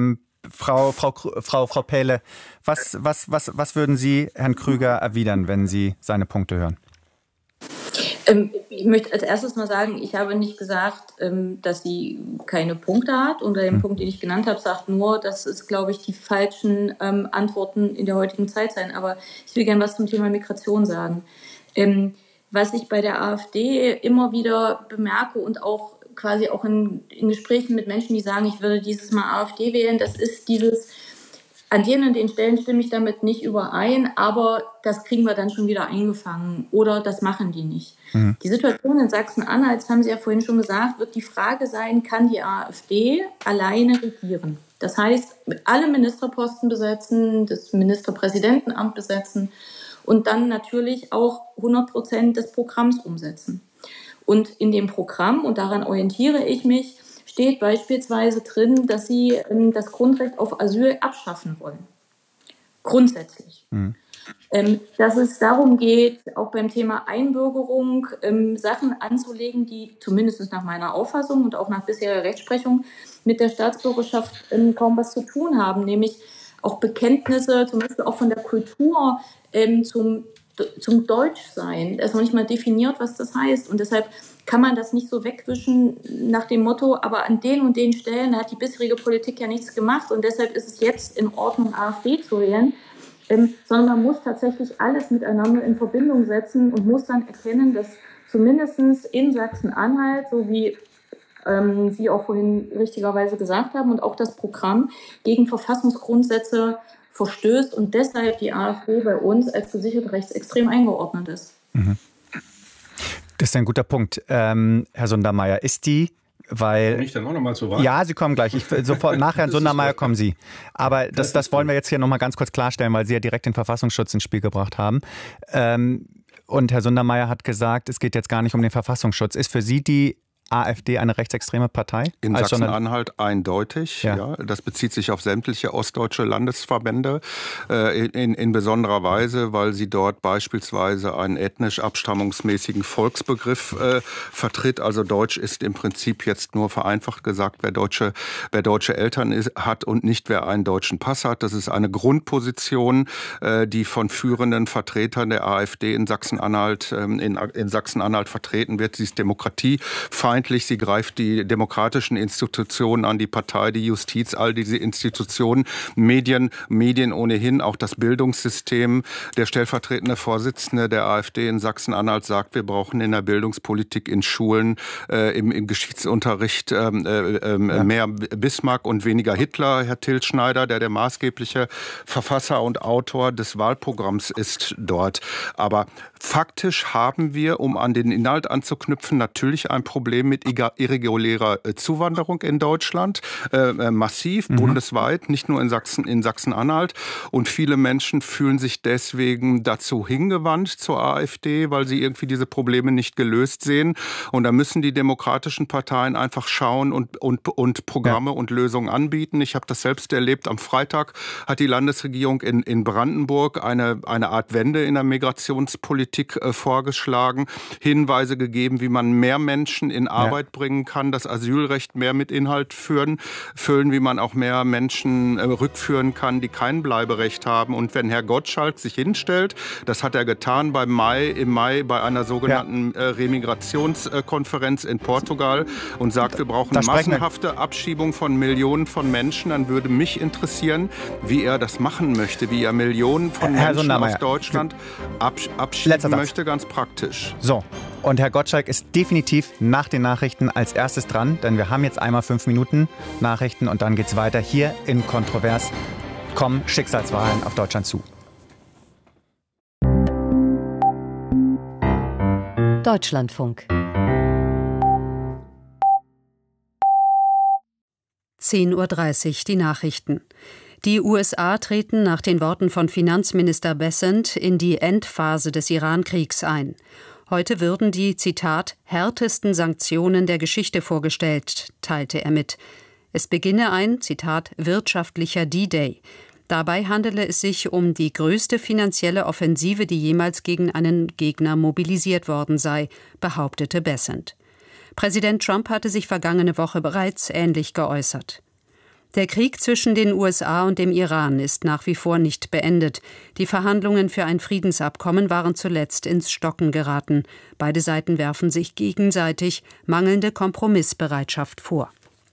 Frau Pähle, was würden Sie Herrn Krüger erwidern, wenn Sie seine Punkte hören? Ich möchte als erstes mal sagen, ich habe nicht gesagt, dass sie keine Punkte hat. Unter dem Punkt, den ich genannt habe, sagt nur, dass es, glaube ich, die falschen Antworten in der heutigen Zeit seien. Aber ich will gerne was zum Thema Migration sagen. Was ich bei der AfD immer wieder bemerke und auch quasi auch in Gesprächen mit Menschen, die sagen, ich würde dieses Mal AfD wählen, das ist dieses, an den und den Stellen stimme ich damit nicht überein, aber das kriegen wir dann schon wieder eingefangen oder das machen die nicht. Die Situation in Sachsen-Anhalt, das haben Sie ja vorhin schon gesagt, wird die Frage sein, kann die AfD alleine regieren? Das heißt, alle Ministerposten besetzen, das Ministerpräsidentenamt besetzen und dann natürlich auch 100% des Programms umsetzen. Und in dem Programm, und daran orientiere ich mich, steht beispielsweise drin, dass sie das Grundrecht auf Asyl abschaffen wollen. Grundsätzlich. Dass es darum geht, auch beim Thema Einbürgerung Sachen anzulegen, die zumindest nach meiner Auffassung und auch nach bisheriger Rechtsprechung mit der Staatsbürgerschaft kaum was zu tun haben, nämlich auch Bekenntnisse, zum Beispiel auch von der Kultur zum Deutschsein. Da ist noch nicht mal definiert, was das heißt. Und deshalb kann man das nicht so wegwischen nach dem Motto, aber an den und den Stellen hat die bisherige Politik ja nichts gemacht und deshalb ist es jetzt in Ordnung, AfD zu wählen. Sondern man muss tatsächlich alles miteinander in Verbindung setzen und muss dann erkennen, dass zumindest in Sachsen-Anhalt, so wie Sie auch vorhin richtigerweise gesagt haben, und auch das Programm gegen Verfassungsgrundsätze verstößt und deshalb die AfD bei uns als gesichert rechtsextrem eingeordnet ist. Das ist ein guter Punkt. Herr Sundermeier, ist die, weil... Komme ich dann auch noch mal zu Wort? Ja, Sie kommen gleich. Sofort nach Herrn Sundermeier kommen Sie. Aber das wollen wir jetzt hier noch mal ganz kurz klarstellen, weil Sie ja direkt den Verfassungsschutz ins Spiel gebracht haben. Und Herr Sundermeier hat gesagt, es geht jetzt gar nicht um den Verfassungsschutz. Ist für Sie die AfD eine rechtsextreme Partei? In Sachsen-Anhalt eindeutig. Ja. Das bezieht sich auf sämtliche ostdeutsche Landesverbände in besonderer Weise, weil sie dort beispielsweise einen ethnisch-abstammungsmäßigen Volksbegriff vertritt. Also Deutsch ist im Prinzip jetzt nur vereinfacht gesagt, wer deutsche Eltern hat und nicht wer einen deutschen Pass hat. Das ist eine Grundposition, die von führenden Vertretern der AfD in Sachsen-Anhalt vertreten wird. Sie ist demokratiefeindlich. Sie greift die demokratischen Institutionen an, die Partei, die Justiz, all diese Institutionen, Medien ohnehin, auch das Bildungssystem. Der stellvertretende Vorsitzende der AfD in Sachsen-Anhalt sagt, wir brauchen in der Bildungspolitik, in Schulen, im Geschichtsunterricht mehr Bismarck und weniger Hitler. Herr Till Schneider, der maßgebliche Verfasser und Autor des Wahlprogramms ist dort. Aber faktisch haben wir, um an den Inhalt anzuknüpfen, natürlich ein Problem mit irregulärer Zuwanderung in Deutschland, massiv, bundesweit, nicht nur in Sachsen-Anhalt. Und viele Menschen fühlen sich deswegen dazu hingewandt zur AfD, weil sie irgendwie diese Probleme nicht gelöst sehen. Und da müssen die demokratischen Parteien einfach schauen und Programme und Lösungen anbieten. Ich habe das selbst erlebt. Am Freitag hat die Landesregierung in Brandenburg eine Art Wende in der Migrationspolitik vorgeschlagen, Hinweise gegeben, wie man mehr Menschen in Arbeit bringen kann, das Asylrecht mehr mit Inhalt füllen, wie man auch mehr Menschen rückführen kann, die kein Bleiberecht haben. Und wenn Herr Gottschalk sich hinstellt, das hat er getan im Mai bei einer sogenannten Remigrationskonferenz in Portugal und sagt, wir brauchen massenhafte Abschiebung von Millionen von Menschen, dann würde mich interessieren, wie er das machen möchte, wie er Millionen von Menschen aus Deutschland abschieben möchte, ganz praktisch. So, und Herr Gottschalk ist definitiv nach den Nachrichten als erstes dran, denn wir haben jetzt einmal 5 Minuten Nachrichten und dann geht's weiter hier in Kontrovers. Kommen Schicksalswahlen auf Deutschland zu. Deutschlandfunk. 10:30 Uhr die Nachrichten. Die USA treten nach den Worten von Finanzminister Bessent in die Endphase des Iran-Kriegs ein. Heute würden die, Zitat, härtesten Sanktionen der Geschichte vorgestellt, teilte er mit. Es beginne ein, Zitat, wirtschaftlicher D-Day. Dabei handele es sich um die größte finanzielle Offensive, die jemals gegen einen Gegner mobilisiert worden sei, behauptete Bessent. Präsident Trump hatte sich vergangene Woche bereits ähnlich geäußert. Der Krieg zwischen den USA und dem Iran ist nach wie vor nicht beendet. Die Verhandlungen für ein Friedensabkommen waren zuletzt ins Stocken geraten. Beide Seiten werfen sich gegenseitig mangelnde Kompromissbereitschaft vor.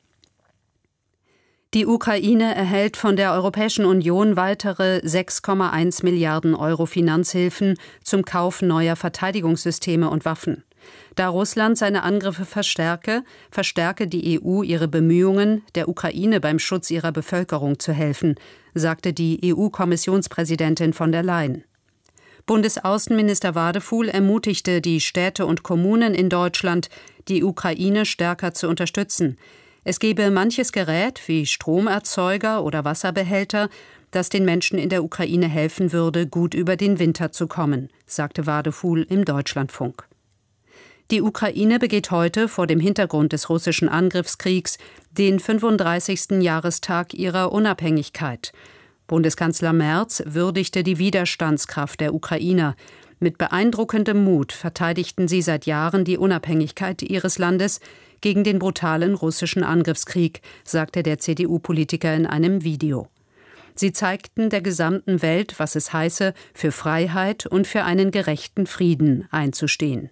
Die Ukraine erhält von der Europäischen Union weitere 6,1 Milliarden Euro Finanzhilfen zum Kauf neuer Verteidigungssysteme und Waffen. Da Russland seine Angriffe verstärke die EU ihre Bemühungen, der Ukraine beim Schutz ihrer Bevölkerung zu helfen, sagte die EU-Kommissionspräsidentin von der Leyen. Bundesaußenminister Wadefuhl ermutigte die Städte und Kommunen in Deutschland, die Ukraine stärker zu unterstützen. Es gebe manches Gerät wie Stromerzeuger oder Wasserbehälter, das den Menschen in der Ukraine helfen würde, gut über den Winter zu kommen, sagte Wadefuhl im Deutschlandfunk. Die Ukraine begeht heute vor dem Hintergrund des russischen Angriffskriegs den 35. Jahrestag ihrer Unabhängigkeit. Bundeskanzler Merz würdigte die Widerstandskraft der Ukrainer. Mit beeindruckendem Mut verteidigten sie seit Jahren die Unabhängigkeit ihres Landes gegen den brutalen russischen Angriffskrieg, sagte der CDU-Politiker in einem Video. Sie zeigten der gesamten Welt, was es heiße, für Freiheit und für einen gerechten Frieden einzustehen.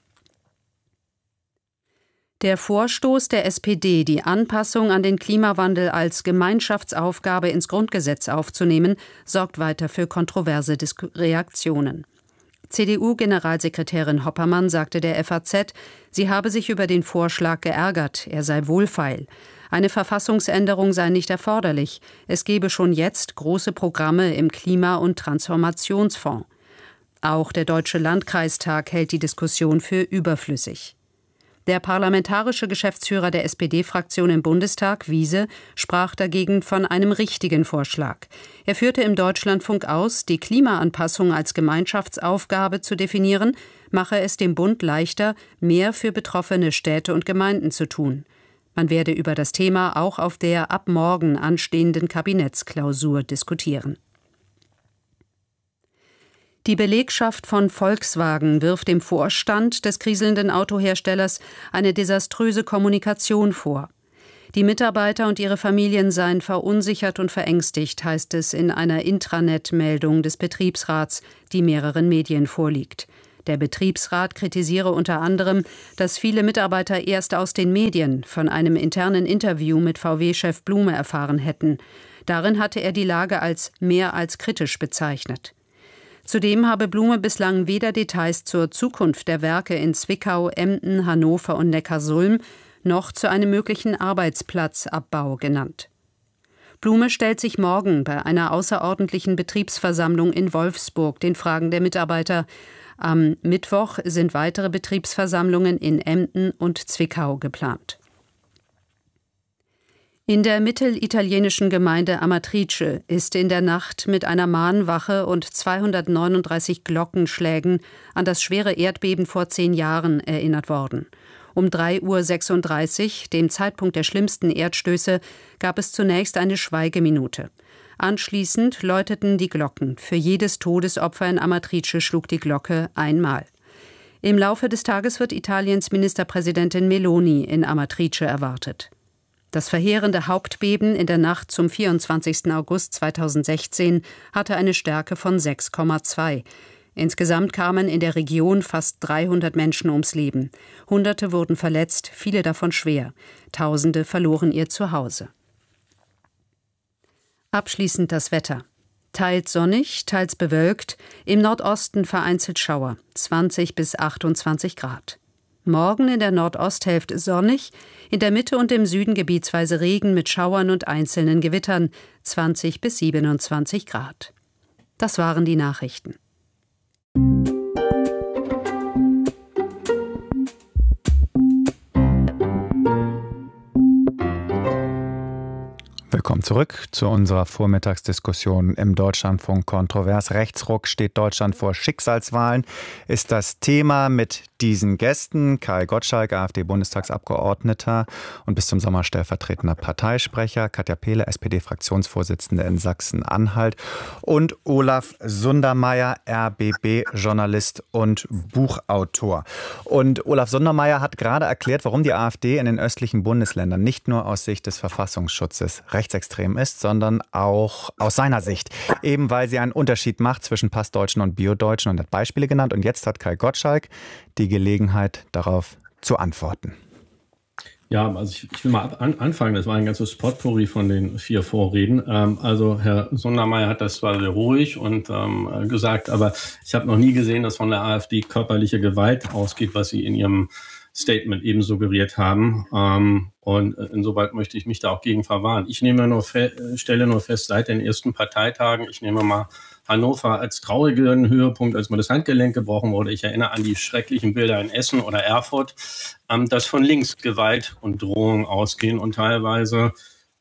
Der Vorstoß der SPD, die Anpassung an den Klimawandel als Gemeinschaftsaufgabe ins Grundgesetz aufzunehmen, sorgt weiter für kontroverse Reaktionen. CDU-Generalsekretärin Hoppermann sagte der FAZ, sie habe sich über den Vorschlag geärgert, er sei wohlfeil. Eine Verfassungsänderung sei nicht erforderlich. Es gebe schon jetzt große Programme im Klima- und Transformationsfonds. Auch der Deutsche Landkreistag hält die Diskussion für überflüssig. Der parlamentarische Geschäftsführer der SPD-Fraktion im Bundestag, Wiese, sprach dagegen von einem richtigen Vorschlag. Er führte im Deutschlandfunk aus, die Klimaanpassung als Gemeinschaftsaufgabe zu definieren, mache es dem Bund leichter, mehr für betroffene Städte und Gemeinden zu tun. Man werde über das Thema auch auf der ab morgen anstehenden Kabinettsklausur diskutieren. Die Belegschaft von Volkswagen wirft dem Vorstand des kriselnden Autoherstellers eine desaströse Kommunikation vor. Die Mitarbeiter und ihre Familien seien verunsichert und verängstigt, heißt es in einer Intranet-Meldung des Betriebsrats, die mehreren Medien vorliegt. Der Betriebsrat kritisiere unter anderem, dass viele Mitarbeiter erst aus den Medien von einem internen Interview mit VW-Chef Blume erfahren hätten. Darin hatte er die Lage als mehr als kritisch bezeichnet. Zudem habe Blume bislang weder Details zur Zukunft der Werke in Zwickau, Emden, Hannover und Neckarsulm noch zu einem möglichen Arbeitsplatzabbau genannt. Blume stellt sich morgen bei einer außerordentlichen Betriebsversammlung in Wolfsburg den Fragen der Mitarbeiter. Am Mittwoch sind weitere Betriebsversammlungen in Emden und Zwickau geplant. In der mittelitalienischen Gemeinde Amatrice ist in der Nacht mit einer Mahnwache und 239 Glockenschlägen an das schwere Erdbeben vor 10 Jahren erinnert worden. Um 3:36 Uhr, dem Zeitpunkt der schlimmsten Erdstöße, gab es zunächst eine Schweigeminute. Anschließend läuteten die Glocken. Für jedes Todesopfer in Amatrice schlug die Glocke einmal. Im Laufe des Tages wird Italiens Ministerpräsidentin Meloni in Amatrice erwartet. Das verheerende Hauptbeben in der Nacht zum 24. August 2016 hatte eine Stärke von 6,2. Insgesamt kamen in der Region fast 300 Menschen ums Leben. Hunderte wurden verletzt, viele davon schwer. Tausende verloren ihr Zuhause. Abschließend das Wetter. Teils sonnig, teils bewölkt, im Nordosten vereinzelt Schauer, 20 bis 28 Grad. Morgen in der Nordosthälfte sonnig, in der Mitte und im Süden gebietsweise Regen mit Schauern und einzelnen Gewittern, 20 bis 27 Grad. Das waren die Nachrichten. Willkommen zurück zu unserer Vormittagsdiskussion im Deutschlandfunk Kontrovers. Rechtsruck, steht Deutschland vor Schicksalswahlen, ist das Thema mit diesen Gästen. Kai Gottschalk, AfD-Bundestagsabgeordneter und bis zum Sommer stellvertretender Parteisprecher. Katja Pehle, SPD-Fraktionsvorsitzende in Sachsen-Anhalt. Und Olaf Sundermeier, RBB-Journalist und Buchautor. Und Olaf Sundermeier hat gerade erklärt, warum die AfD in den östlichen Bundesländern nicht nur aus Sicht des Verfassungsschutzes rechtsextrem ist, sondern auch aus seiner Sicht. Eben weil sie einen Unterschied macht zwischen Passdeutschen und Biodeutschen und hat Beispiele genannt. Und jetzt hat Kai Gottschalk die Gelegenheit, darauf zu antworten. Ja, also ich will mal anfangen. Das war ein ganzes Potpourri von den 4 Vorreden. Also Herr Sundermeier hat das zwar sehr ruhig und gesagt, aber ich habe noch nie gesehen, dass von der AfD körperliche Gewalt ausgeht, was Sie in Ihrem Statement eben suggeriert haben. Und insoweit möchte ich mich da auch gegen verwahren. Ich stelle nur fest, seit den ersten Parteitagen, ich nehme mal Hannover als traurigen Höhepunkt, als mir das Handgelenk gebrochen wurde. Ich erinnere an die schrecklichen Bilder in Essen oder Erfurt, dass von links Gewalt und Drohung ausgehen und teilweise,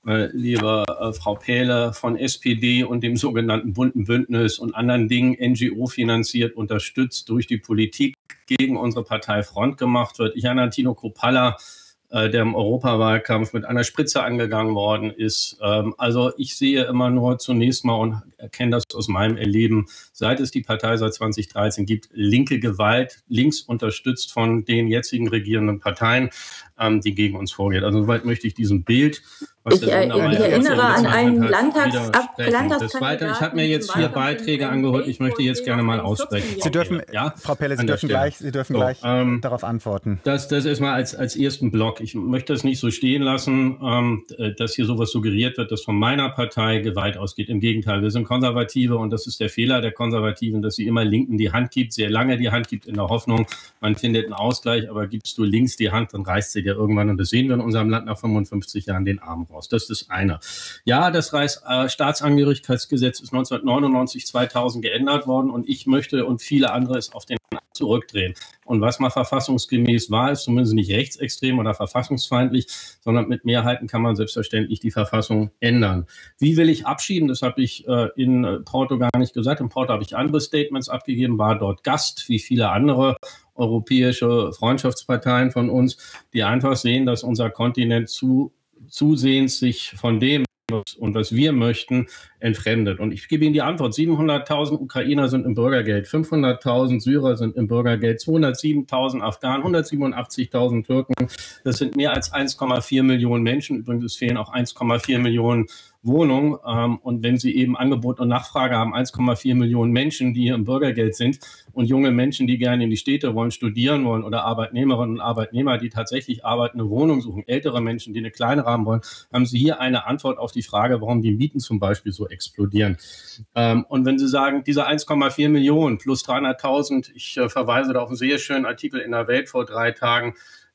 liebe Frau Pehle, von SPD und dem sogenannten Bunten Bündnis und anderen Dingen NGO finanziert, unterstützt durch die Politik gegen unsere Partei Front gemacht wird. Ich erinnere an Tino Kruppalla, der im Europawahlkampf mit einer Spritze angegangen worden ist. Also ich sehe immer nur zunächst mal und erkenne das aus meinem Erleben, seit es die Partei seit 2013 gibt, linke Gewalt, links unterstützt von den jetzigen regierenden Parteien, die gegen uns vorgeht. Also soweit möchte ich diesem Bild, was ich erinnere an einen Landtagskandidaten. Ich habe mir jetzt 4 Beiträge angehört. Ich möchte jetzt gerne mal aussprechen. Sie dürfen, ja, Frau Pehle, Sie dürfen gleich darauf antworten. Das ist mal als ersten Block. Ich möchte es nicht so stehen lassen, dass hier sowas suggeriert wird, dass von meiner Partei Gewalt ausgeht. Im Gegenteil, wir sind Konservative und das ist der Fehler der Konservativen, dass sie immer Linken die Hand gibt, sehr lange die Hand gibt, in der Hoffnung, man findet einen Ausgleich, aber gibst du links die Hand, dann reißt sie dir irgendwann, und das sehen wir in unserem Land nach 55 Jahren, den Arm raus. Das ist eine. Ja, das Staatsangehörigkeitsgesetz ist 1999, 2000 geändert worden und ich möchte und viele andere es auf den zurückdrehen. Und was mal verfassungsgemäß war, ist zumindest nicht rechtsextrem oder verfassungsfeindlich, sondern mit Mehrheiten kann man selbstverständlich die Verfassung ändern. Wie will ich abschieden? Das habe ich in Porto gar nicht gesagt. In Porto habe ich andere Statements abgegeben, war dort Gast, wie viele andere europäische Freundschaftsparteien von uns, die einfach sehen, dass unser Kontinent zusehends sich von dem und was wir möchten, entfremdet. Und ich gebe Ihnen die Antwort. 700.000 Ukrainer sind im Bürgergeld, 500.000 Syrer sind im Bürgergeld, 207.000 Afghanen, 187.000 Türken. Das sind mehr als 1,4 Millionen Menschen. Übrigens, es fehlen auch 1,4 Millionen Wohnungen. Und wenn Sie eben Angebot und Nachfrage haben, 1,4 Millionen Menschen, die hier im Bürgergeld sind und junge Menschen, die gerne in die Städte wollen, studieren wollen oder Arbeitnehmerinnen und Arbeitnehmer, die tatsächlich arbeiten, eine Wohnung suchen, ältere Menschen, die eine kleinere haben wollen, haben Sie hier eine Antwort auf die Frage, warum die Mieten zum Beispiel so explodieren. Und wenn Sie sagen, diese 1,4 Millionen plus 300.000, ich verweise da auf einen sehr schönen Artikel in der Welt vor 3 Tagen,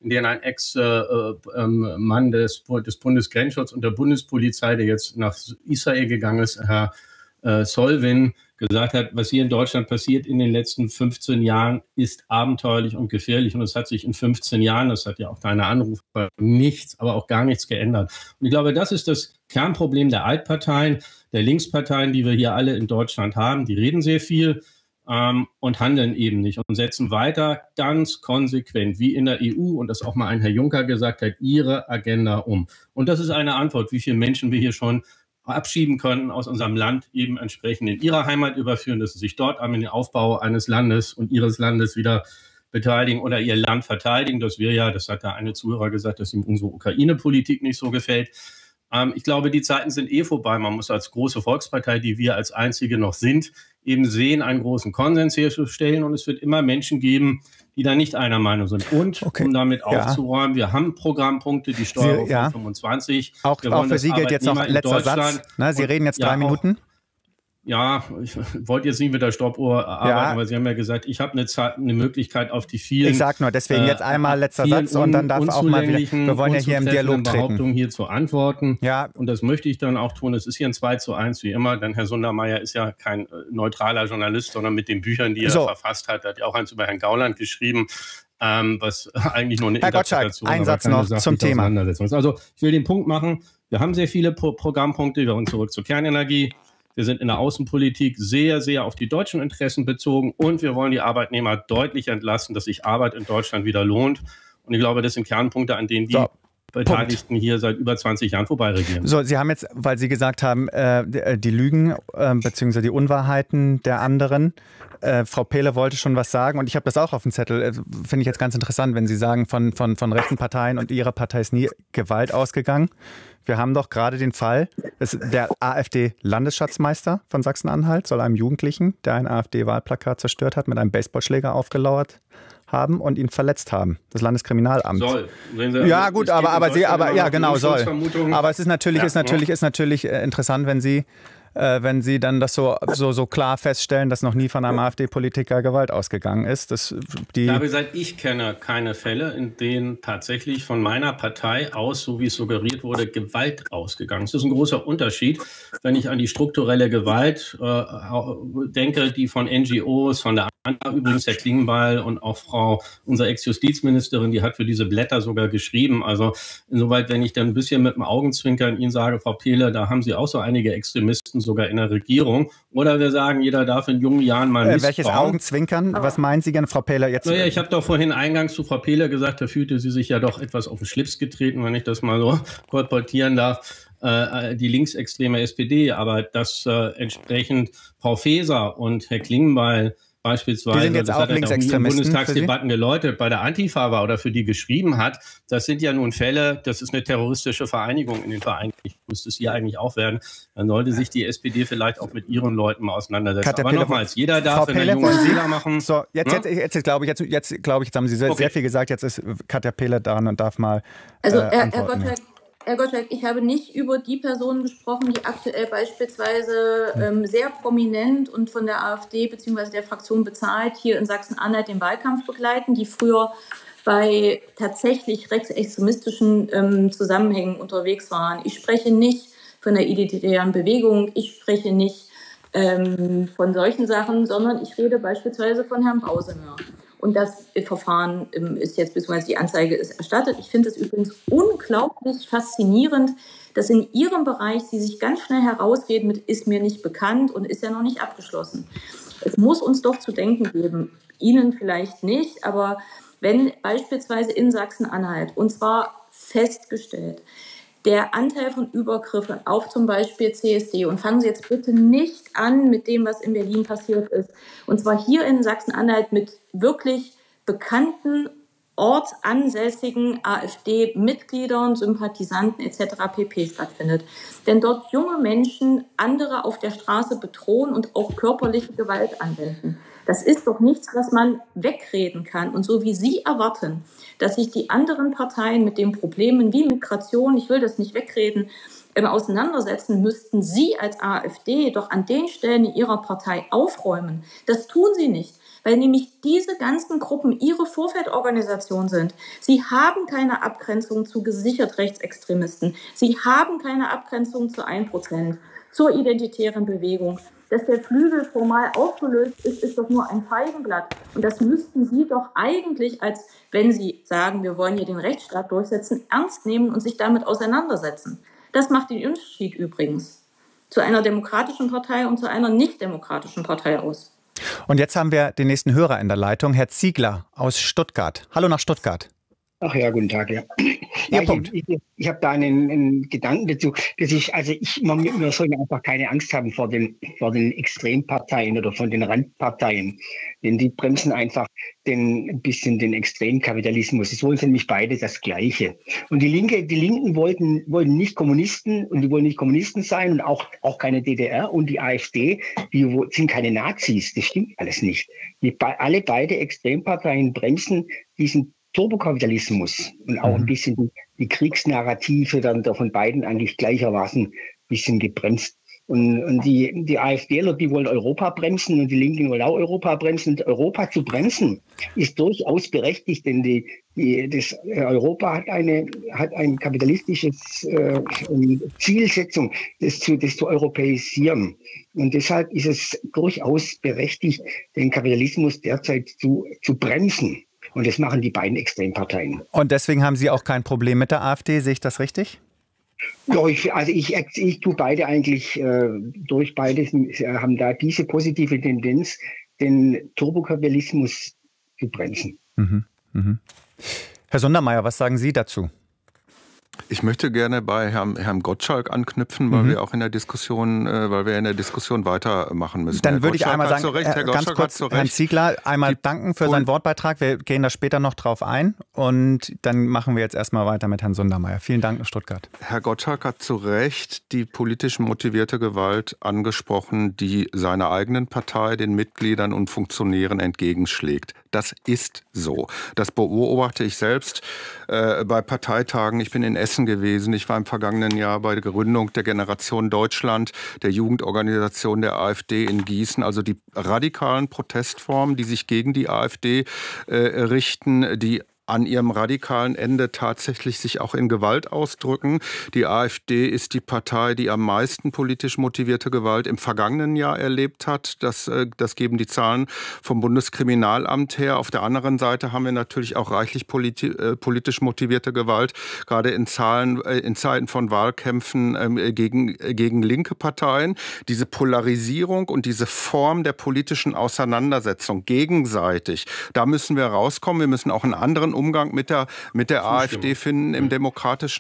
in denen ein Ex-Mann des Bundesgrenzschutzes und der Bundespolizei, der jetzt nach Israel gegangen ist, Herr Solvin, gesagt hat, was hier in Deutschland passiert in den letzten 15 Jahren, ist abenteuerlich und gefährlich. Und es hat sich in 15 Jahren, das hat ja auch deine Anrufe, nichts, aber auch gar nichts geändert. Und ich glaube, das ist das Kernproblem der Altparteien, der Linksparteien, die wir hier alle in Deutschland haben. Die reden sehr viel und handeln eben nicht und setzen weiter ganz konsequent, wie in der EU, und das auch mal ein Herr Juncker gesagt hat, ihre Agenda um. Und das ist eine Antwort, wie viele Menschen wir hier schon abschieben können aus unserem Land, eben entsprechend in ihrer Heimat überführen, dass sie sich dort an den Aufbau eines Landes und ihres Landes wieder beteiligen oder ihr Land verteidigen. Das wäre ja, das hat da eine Zuhörer gesagt, dass ihm unsere Ukraine-Politik nicht so gefällt. Ich glaube, die Zeiten sind vorbei. Man muss als große Volkspartei, die wir als einzige noch sind, eben sehen, einen großen Konsens herzustellen. Und es wird immer Menschen geben, die da nicht einer Meinung sind. Und um damit aufzuräumen, wir haben Programmpunkte, die Steuerung von 25. Auch für Sie gilt jetzt noch letzter Satz. Na, Sie reden jetzt 3 Minuten. Ja, ich wollte jetzt nicht mit der Stoppuhr arbeiten, aber Sie haben ja gesagt, ich habe eine Möglichkeit auf die vielen. Ich sage nur, deswegen jetzt einmal letzter Satz und dann darf auch mal wieder. Wir wollen ja hier im Dialog treten. Behauptungen hier zu antworten. Ja. Und das möchte ich dann auch tun. Es ist hier ein 2:1 wie immer, denn Herr Sundermeier ist ja kein neutraler Journalist, sondern mit den Büchern, die er verfasst hat, hat ja auch eins über Herrn Gauland geschrieben. Was eigentlich nur eine Interpretation ist. Ein Satz noch zum Thema. Also ich will den Punkt machen, wir haben sehr viele Programmpunkte, wir wollen zurück zur Kernenergie. Wir sind in der Außenpolitik sehr, sehr auf die deutschen Interessen bezogen und wir wollen die Arbeitnehmer deutlich entlasten, dass sich Arbeit in Deutschland wieder lohnt. Und ich glaube, das sind Kernpunkte, an denen die Beteiligten hier seit über 20 Jahren vorbeiregieren. So, Sie haben jetzt, weil Sie gesagt haben, die Lügen bzw. die Unwahrheiten der anderen. Frau Pehle wollte schon was sagen und ich habe das auch auf dem Zettel. Finde ich jetzt ganz interessant, wenn Sie sagen, von rechten Parteien und Ihrer Partei ist nie Gewalt ausgegangen. Wir haben doch gerade den Fall, der AfD-Landesschatzmeister von Sachsen-Anhalt soll einem Jugendlichen, der ein AfD-Wahlplakat zerstört hat, mit einem Baseballschläger aufgelauert haben und ihn verletzt haben. Das Landeskriminalamt. Soll. Ja gut, aber soll. Aber es ist natürlich interessant, wenn Sie dann das so klar feststellen, dass noch nie von einem AfD-Politiker Gewalt ausgegangen ist. Ich habe gesagt, ich kenne keine Fälle, in denen tatsächlich von meiner Partei aus, so wie es suggeriert wurde, Gewalt ausgegangen ist. Das ist ein großer Unterschied, wenn ich an die strukturelle Gewalt denke, die von NGOs, von der ANA, übrigens Herr Klingbeil und auch unsere Ex-Justizministerin, die hat für diese Blätter sogar geschrieben. Also insoweit, wenn ich dann ein bisschen mit dem Augenzwinkern Ihnen sage, Frau Pehle, da haben Sie auch so einige Extremisten sogar in der Regierung. Oder wir sagen, jeder darf in jungen Jahren mal misstrauen. Welches Augenzwinkern? Was meinen Sie gerne, Frau Pehle? Jetzt? Naja, ich habe doch vorhin eingangs zu Frau Pehle gesagt, da fühlte sie sich ja doch etwas auf den Schlips getreten, wenn ich das mal so kolportieren darf. Die linksextreme SPD, aber dass entsprechend Frau Faeser und Herr Klingbeil beispielsweise, die sind jetzt das auch hat er in Bundestagsdebatten geläutet, bei der Antifa war oder für die geschrieben hat, das sind ja nun Fälle, das ist eine terroristische Vereinigung in den Vereinigten, müsste es hier eigentlich auch werden, dann sollte sich die SPD vielleicht auch mit ihren Leuten mal auseinandersetzen. Katja Aber nochmals, jeder darf in der jungen Fehler machen. So, jetzt glaube ich, jetzt haben Sie sehr viel gesagt, jetzt ist Katja Pehle dran und darf mal Herr Gottschalk, ich habe nicht über die Personen gesprochen, die aktuell beispielsweise sehr prominent und von der AfD bzw. der Fraktion bezahlt hier in Sachsen-Anhalt den Wahlkampf begleiten, die früher bei tatsächlich rechtsextremistischen Zusammenhängen unterwegs waren. Ich spreche nicht von der identitären Bewegung, ich spreche nicht von solchen Sachen, sondern ich rede beispielsweise von Herrn Brausemer. Und das Verfahren ist jetzt, beziehungsweise die Anzeige ist erstattet. Ich finde es übrigens unglaublich faszinierend, dass in Ihrem Bereich Sie sich ganz schnell herausreden mit ist mir nicht bekannt und ist ja noch nicht abgeschlossen. Es muss uns doch zu denken geben, Ihnen vielleicht nicht, aber wenn beispielsweise in Sachsen-Anhalt, und zwar festgestellt, der Anteil von Übergriffen auf zum Beispiel CSD, und fangen Sie jetzt bitte nicht an mit dem, was in Berlin passiert ist, und zwar hier in Sachsen-Anhalt mit wirklich bekannten, ortsansässigen AfD-Mitgliedern, Sympathisanten etc. pp. Stattfindet. Denn dort junge Menschen andere auf der Straße bedrohen und auch körperliche Gewalt anwenden. Das ist doch nichts, was man wegreden kann. Und so wie Sie erwarten, dass sich die anderen Parteien mit den Problemen wie Migration, ich will das nicht wegreden, auseinandersetzen, müssten Sie als AfD doch an den Stellen in Ihrer Partei aufräumen. Das tun Sie nicht, weil nämlich diese ganzen Gruppen Ihre Vorfeldorganisation sind. Sie haben keine Abgrenzung zu gesichert Rechtsextremisten. Sie haben keine Abgrenzung zu 1%, zur identitären Bewegung. Dass der Flügel formal aufgelöst ist, ist doch nur ein Feigenblatt. Und das müssten Sie doch eigentlich, als wenn Sie sagen, wir wollen hier den Rechtsstaat durchsetzen, ernst nehmen und sich damit auseinandersetzen. Das macht den Unterschied übrigens zu einer demokratischen Partei und zu einer nicht-demokratischen Partei aus. Und jetzt haben wir den nächsten Hörer in der Leitung, Herr Ziegler aus Stuttgart. Hallo nach Stuttgart. Ach ja, guten Tag. Ja. Ich habe da einen Gedanken dazu. Wir sollen einfach keine Angst haben vor den Extremparteien oder von den Randparteien. Denn die bremsen einfach ein bisschen den Extremkapitalismus. Es wollen nämlich beide das Gleiche. Und die Linken wollten nicht Kommunisten und die wollen nicht Kommunisten sein und auch keine DDR. Und die AfD, die sind keine Nazis. Das stimmt alles nicht. Beide Extremparteien bremsen diesen Turbokapitalismus und auch ein bisschen die Kriegsnarrative dann von beiden eigentlich gleichermaßen ein bisschen gebremst. Und die AfDler, die wollen Europa bremsen und die Linken wollen auch Europa bremsen. Und Europa zu bremsen ist durchaus berechtigt, denn das Europa hat ein kapitalistisches Zielsetzung, das zu europäisieren. Und deshalb ist es durchaus berechtigt, den Kapitalismus derzeit zu bremsen. Und das machen die beiden Extremparteien. Und deswegen haben Sie auch kein Problem mit der AfD, sehe ich das richtig? Ja, ich tue beide eigentlich durch. Beide haben da diese positive Tendenz, den Turbokapitalismus zu bremsen. Herr Sundermeier, was sagen Sie dazu? Ich möchte gerne bei Herrn Gottschalk anknüpfen, weil wir auch in der Diskussion, weitermachen müssen. Dann würde ich einmal sagen, ganz kurz Herrn Ziegler einmal danken für seinen Wortbeitrag. Wir gehen da später noch drauf ein und dann machen wir jetzt erstmal weiter mit Herrn Sundermeier. Vielen Dank, Stuttgart. Herr Gottschalk hat zu Recht die politisch motivierte Gewalt angesprochen, die seiner eigenen Partei, den Mitgliedern und Funktionären entgegenschlägt. Das ist so. Das beobachte ich selbst bei Parteitagen. Ich bin in Essen gewesen. Ich war im vergangenen Jahr bei der Gründung der Generation Deutschland, der Jugendorganisation der AfD in Gießen. Also die radikalen Protestformen, die sich gegen die AfD richten, die an ihrem radikalen Ende tatsächlich sich auch in Gewalt ausdrücken. Die AfD ist die Partei, die am meisten politisch motivierte Gewalt im vergangenen Jahr erlebt hat. Das geben die Zahlen vom Bundeskriminalamt her. Auf der anderen Seite haben wir natürlich auch reichlich politisch motivierte Gewalt, gerade in Zeiten von Wahlkämpfen gegen linke Parteien. Diese Polarisierung und diese Form der politischen Auseinandersetzung gegenseitig, da müssen wir rauskommen. Wir müssen auch einen anderen Umgang mit der AfD finden in der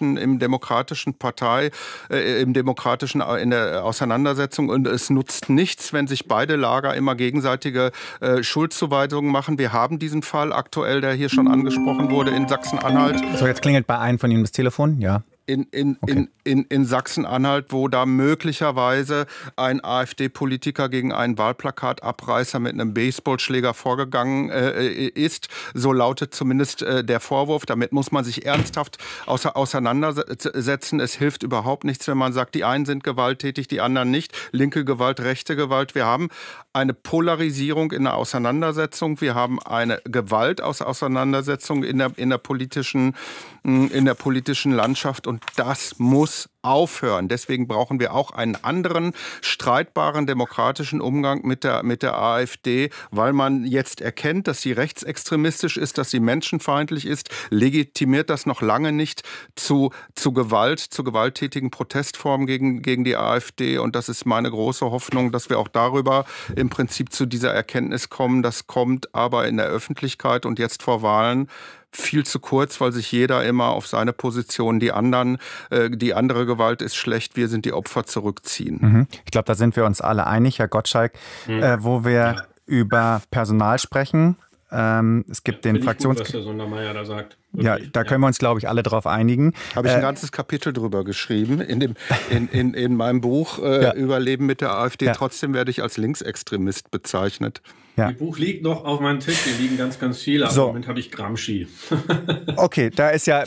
Auseinandersetzung. Und es nutzt nichts, wenn sich beide Lager immer gegenseitige Schuldzuweisungen machen. Wir haben diesen Fall aktuell, der hier schon angesprochen wurde, in Sachsen-Anhalt. So, jetzt klingelt bei einem von Ihnen das Telefon, ja. In Sachsen-Anhalt, wo da möglicherweise ein AfD-Politiker gegen einen Wahlplakatabreißer mit einem Baseballschläger vorgegangen ist. So lautet zumindest der Vorwurf. Damit muss man sich ernsthaft auseinandersetzen. Es hilft überhaupt nichts, wenn man sagt, die einen sind gewalttätig, die anderen nicht. Linke Gewalt, rechte Gewalt. Wir haben eine Polarisierung in der Auseinandersetzung. Wir haben eine Gewaltauseinandersetzung in der politischen Landschaft. Und das muss aufhören. Deswegen brauchen wir auch einen anderen, streitbaren demokratischen Umgang mit der AfD, weil man jetzt erkennt, dass sie rechtsextremistisch ist, dass sie menschenfeindlich ist, legitimiert das noch lange nicht zu Gewalt, zu gewalttätigen Protestformen gegen die AfD. Und das ist meine große Hoffnung, dass wir auch darüber im Prinzip zu dieser Erkenntnis kommen. Das kommt aber in der Öffentlichkeit und jetzt vor Wahlen viel zu kurz, weil sich jeder immer auf seine Position, die andere Gewalt ist schlecht, wir sind die Opfer, zurückziehen. Ich glaube, da sind wir uns alle einig, Herr Gottschalk, wo wir über Personal sprechen. Es gibt den Gut, was Herr Sundermeier da sagt. Ja, da können wir uns, glaube ich, alle drauf einigen. Habe ich ein ganzes Kapitel drüber geschrieben in meinem Buch Überleben mit der AfD. Ja. Trotzdem werde ich als Linksextremist bezeichnet. Ja. Das Buch liegt noch auf meinem Tisch, hier liegen ganz viele, aber im Moment habe ich Gramsci. Okay, da ist ja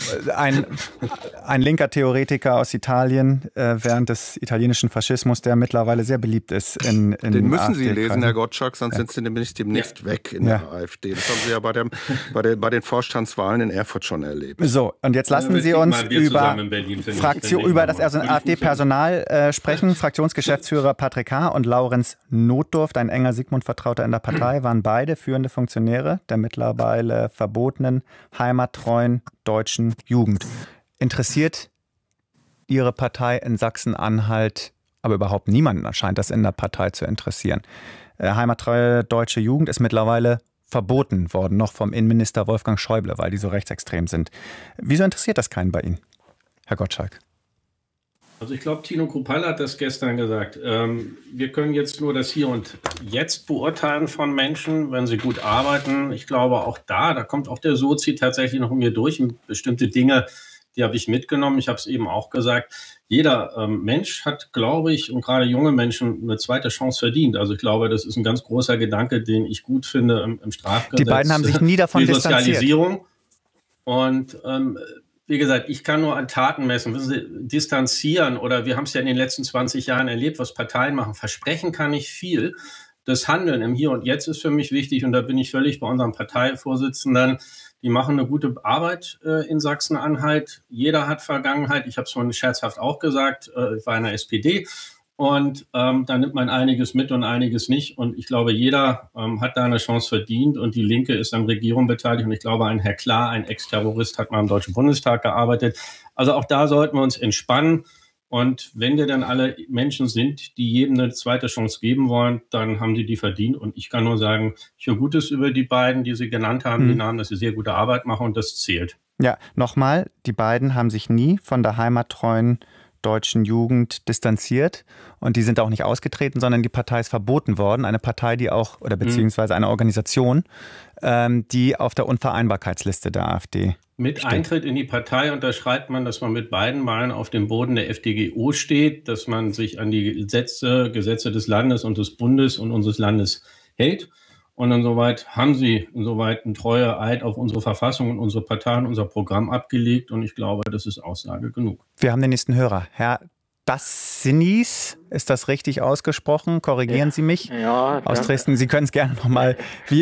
ein linker Theoretiker aus Italien während des italienischen Faschismus, der mittlerweile sehr beliebt ist. Den müssen Sie lesen, Herr Gottschalk, sonst sind Sie nämlich demnächst weg in der AfD. Das haben Sie ja bei den Vorstandswahlen in Erfurt schon erlebt. So, und jetzt lassen Sie uns über das AfD-Personal sprechen. Fraktionsgeschäftsführer Patrick Haar und Laurenz Notdurft, ein enger Sigmund-Vertrauter in der Partei, waren beide führende Funktionäre der mittlerweile verbotenen heimattreuen deutschen Jugend. Interessiert Ihre Partei in Sachsen-Anhalt, aber überhaupt niemanden scheint das in der Partei zu interessieren. Heimattreue deutsche Jugend ist mittlerweile verboten worden, noch vom Innenminister Wolfgang Schäuble, weil die so rechtsextrem sind. Wieso interessiert das keinen bei Ihnen, Herr Gottschalk? Also ich glaube, Tino Kruppalla hat das gestern gesagt. Wir können jetzt nur das Hier und Jetzt beurteilen von Menschen, wenn sie gut arbeiten. Ich glaube auch da kommt auch der Sozi tatsächlich noch in mir durch. Und bestimmte Dinge, die habe ich mitgenommen. Ich habe es eben auch gesagt. Jeder Mensch hat, glaube ich, und gerade junge Menschen eine zweite Chance verdient. Also ich glaube, das ist ein ganz großer Gedanke, den ich gut finde im Strafgesetz. Die beiden haben sich nie davon distanziert. Und wie gesagt, ich kann nur an Taten messen. Wissen Sie, distanzieren oder wir haben es ja in den letzten 20 Jahren erlebt, was Parteien machen. Versprechen kann ich viel. Das Handeln im Hier und Jetzt ist für mich wichtig und da bin ich völlig bei unserem Parteivorsitzenden. Die machen eine gute Arbeit in Sachsen-Anhalt. Jeder hat Vergangenheit. Ich habe es vorhin scherzhaft auch gesagt. Ich war in der SPD. Und da nimmt man einiges mit und einiges nicht. Und ich glaube, jeder hat da eine Chance verdient. Und die Linke ist an Regierung beteiligt. Und ich glaube, ein Herr Klar, ein Ex-Terrorist, hat mal im Deutschen Bundestag gearbeitet. Also auch da sollten wir uns entspannen. Und wenn wir dann alle Menschen sind, die jedem eine zweite Chance geben wollen, dann haben die verdient. Und ich kann nur sagen, ich höre Gutes über die beiden, die Sie genannt haben, die Namen, dass sie sehr gute Arbeit machen und das zählt. Ja, nochmal, die beiden haben sich nie von der heimattreuen deutschen Jugend distanziert und die sind auch nicht ausgetreten, sondern die Partei ist verboten worden. Eine Partei, die auch, oder beziehungsweise eine Organisation, die auf der Unvereinbarkeitsliste der AfD Mit steht. Eintritt in die Partei unterschreibt man, dass man mit beiden Beinen auf dem Boden der FDGO steht, dass man sich an die Gesetze des Landes und des Bundes und unseres Landes hält. Und insoweit haben sie einen Treueeid auf unsere Verfassung und unsere Partei und unser Programm abgelegt. Und ich glaube, das ist Aussage genug. Wir haben den nächsten Hörer. Herr Dassinis, ist das richtig ausgesprochen? Korrigieren Sie mich? Ja. Aus Dresden. Sie können es gerne nochmal.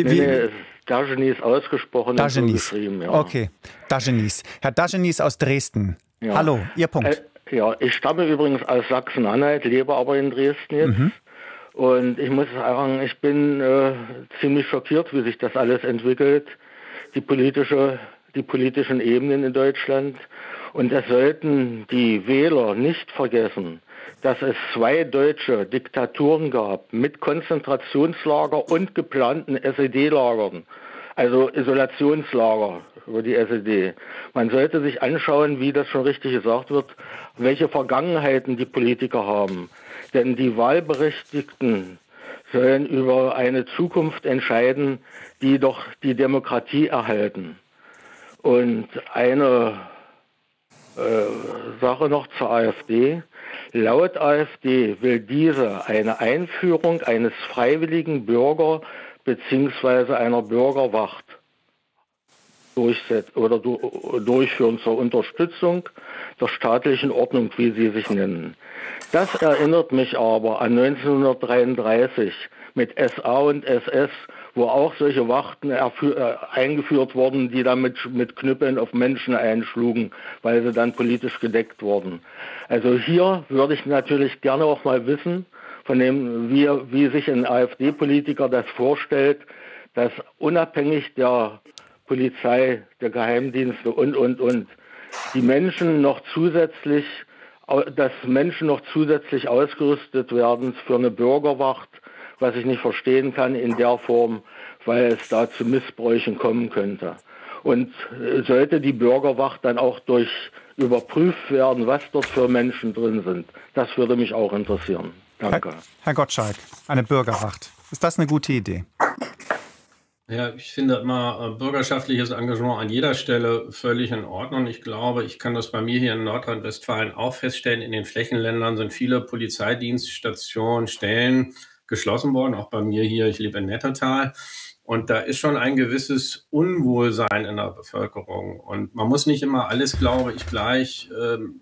Dagenis ausgesprochen. Dagenis. So geschrieben, ja. Okay, Dagenis. Herr Dagenis aus Dresden. Ja. Hallo, Ihr Punkt. Ich stamme übrigens aus Sachsen-Anhalt, lebe aber in Dresden jetzt. Und ich muss sagen, ich bin ziemlich schockiert, wie sich das alles entwickelt, die politischen Ebenen in Deutschland. Und es sollten die Wähler nicht vergessen, dass es 2 deutsche Diktaturen gab mit Konzentrationslager und geplanten SED-Lagern, also Isolationslager über die SED. Man sollte sich anschauen, wie das schon richtig gesagt wird, welche Vergangenheiten die Politiker haben. Denn die Wahlberechtigten sollen über eine Zukunft entscheiden, die doch die Demokratie erhalten. Und eine Sache noch zur AfD. Laut AfD will diese eine Einführung eines freiwilligen Bürger- bzw. einer Bürgerwacht durchführen zur Unterstützung der staatlichen Ordnung, wie sie sich nennen. Das erinnert mich aber an 1933 mit SA und SS, wo auch solche Wachten eingeführt wurden, die dann mit Knüppeln auf Menschen einschlugen, weil sie dann politisch gedeckt wurden. Also hier würde ich natürlich gerne auch mal wissen, von dem, wie sich ein AfD-Politiker das vorstellt, dass unabhängig der Polizei, der Geheimdienste und die Menschen noch zusätzlich ausgerüstet werden für eine Bürgerwacht, was ich nicht verstehen kann in der Form, weil es da zu Missbräuchen kommen könnte. Und sollte die Bürgerwacht dann auch überprüft werden, was dort für Menschen drin sind, das würde mich auch interessieren. Danke. Herr Gottschalk, eine Bürgerwacht. Ist das eine gute Idee? Ja, ich finde immer bürgerschaftliches Engagement an jeder Stelle völlig in Ordnung. Ich glaube, ich kann das bei mir hier in Nordrhein-Westfalen auch feststellen. In den Flächenländern sind viele Polizeidienststationen, Stellen geschlossen worden, auch bei mir hier. Ich lebe in Nettetal. Und da ist schon ein gewisses Unwohlsein in der Bevölkerung. Und man muss nicht immer alles, glaube ich, gleich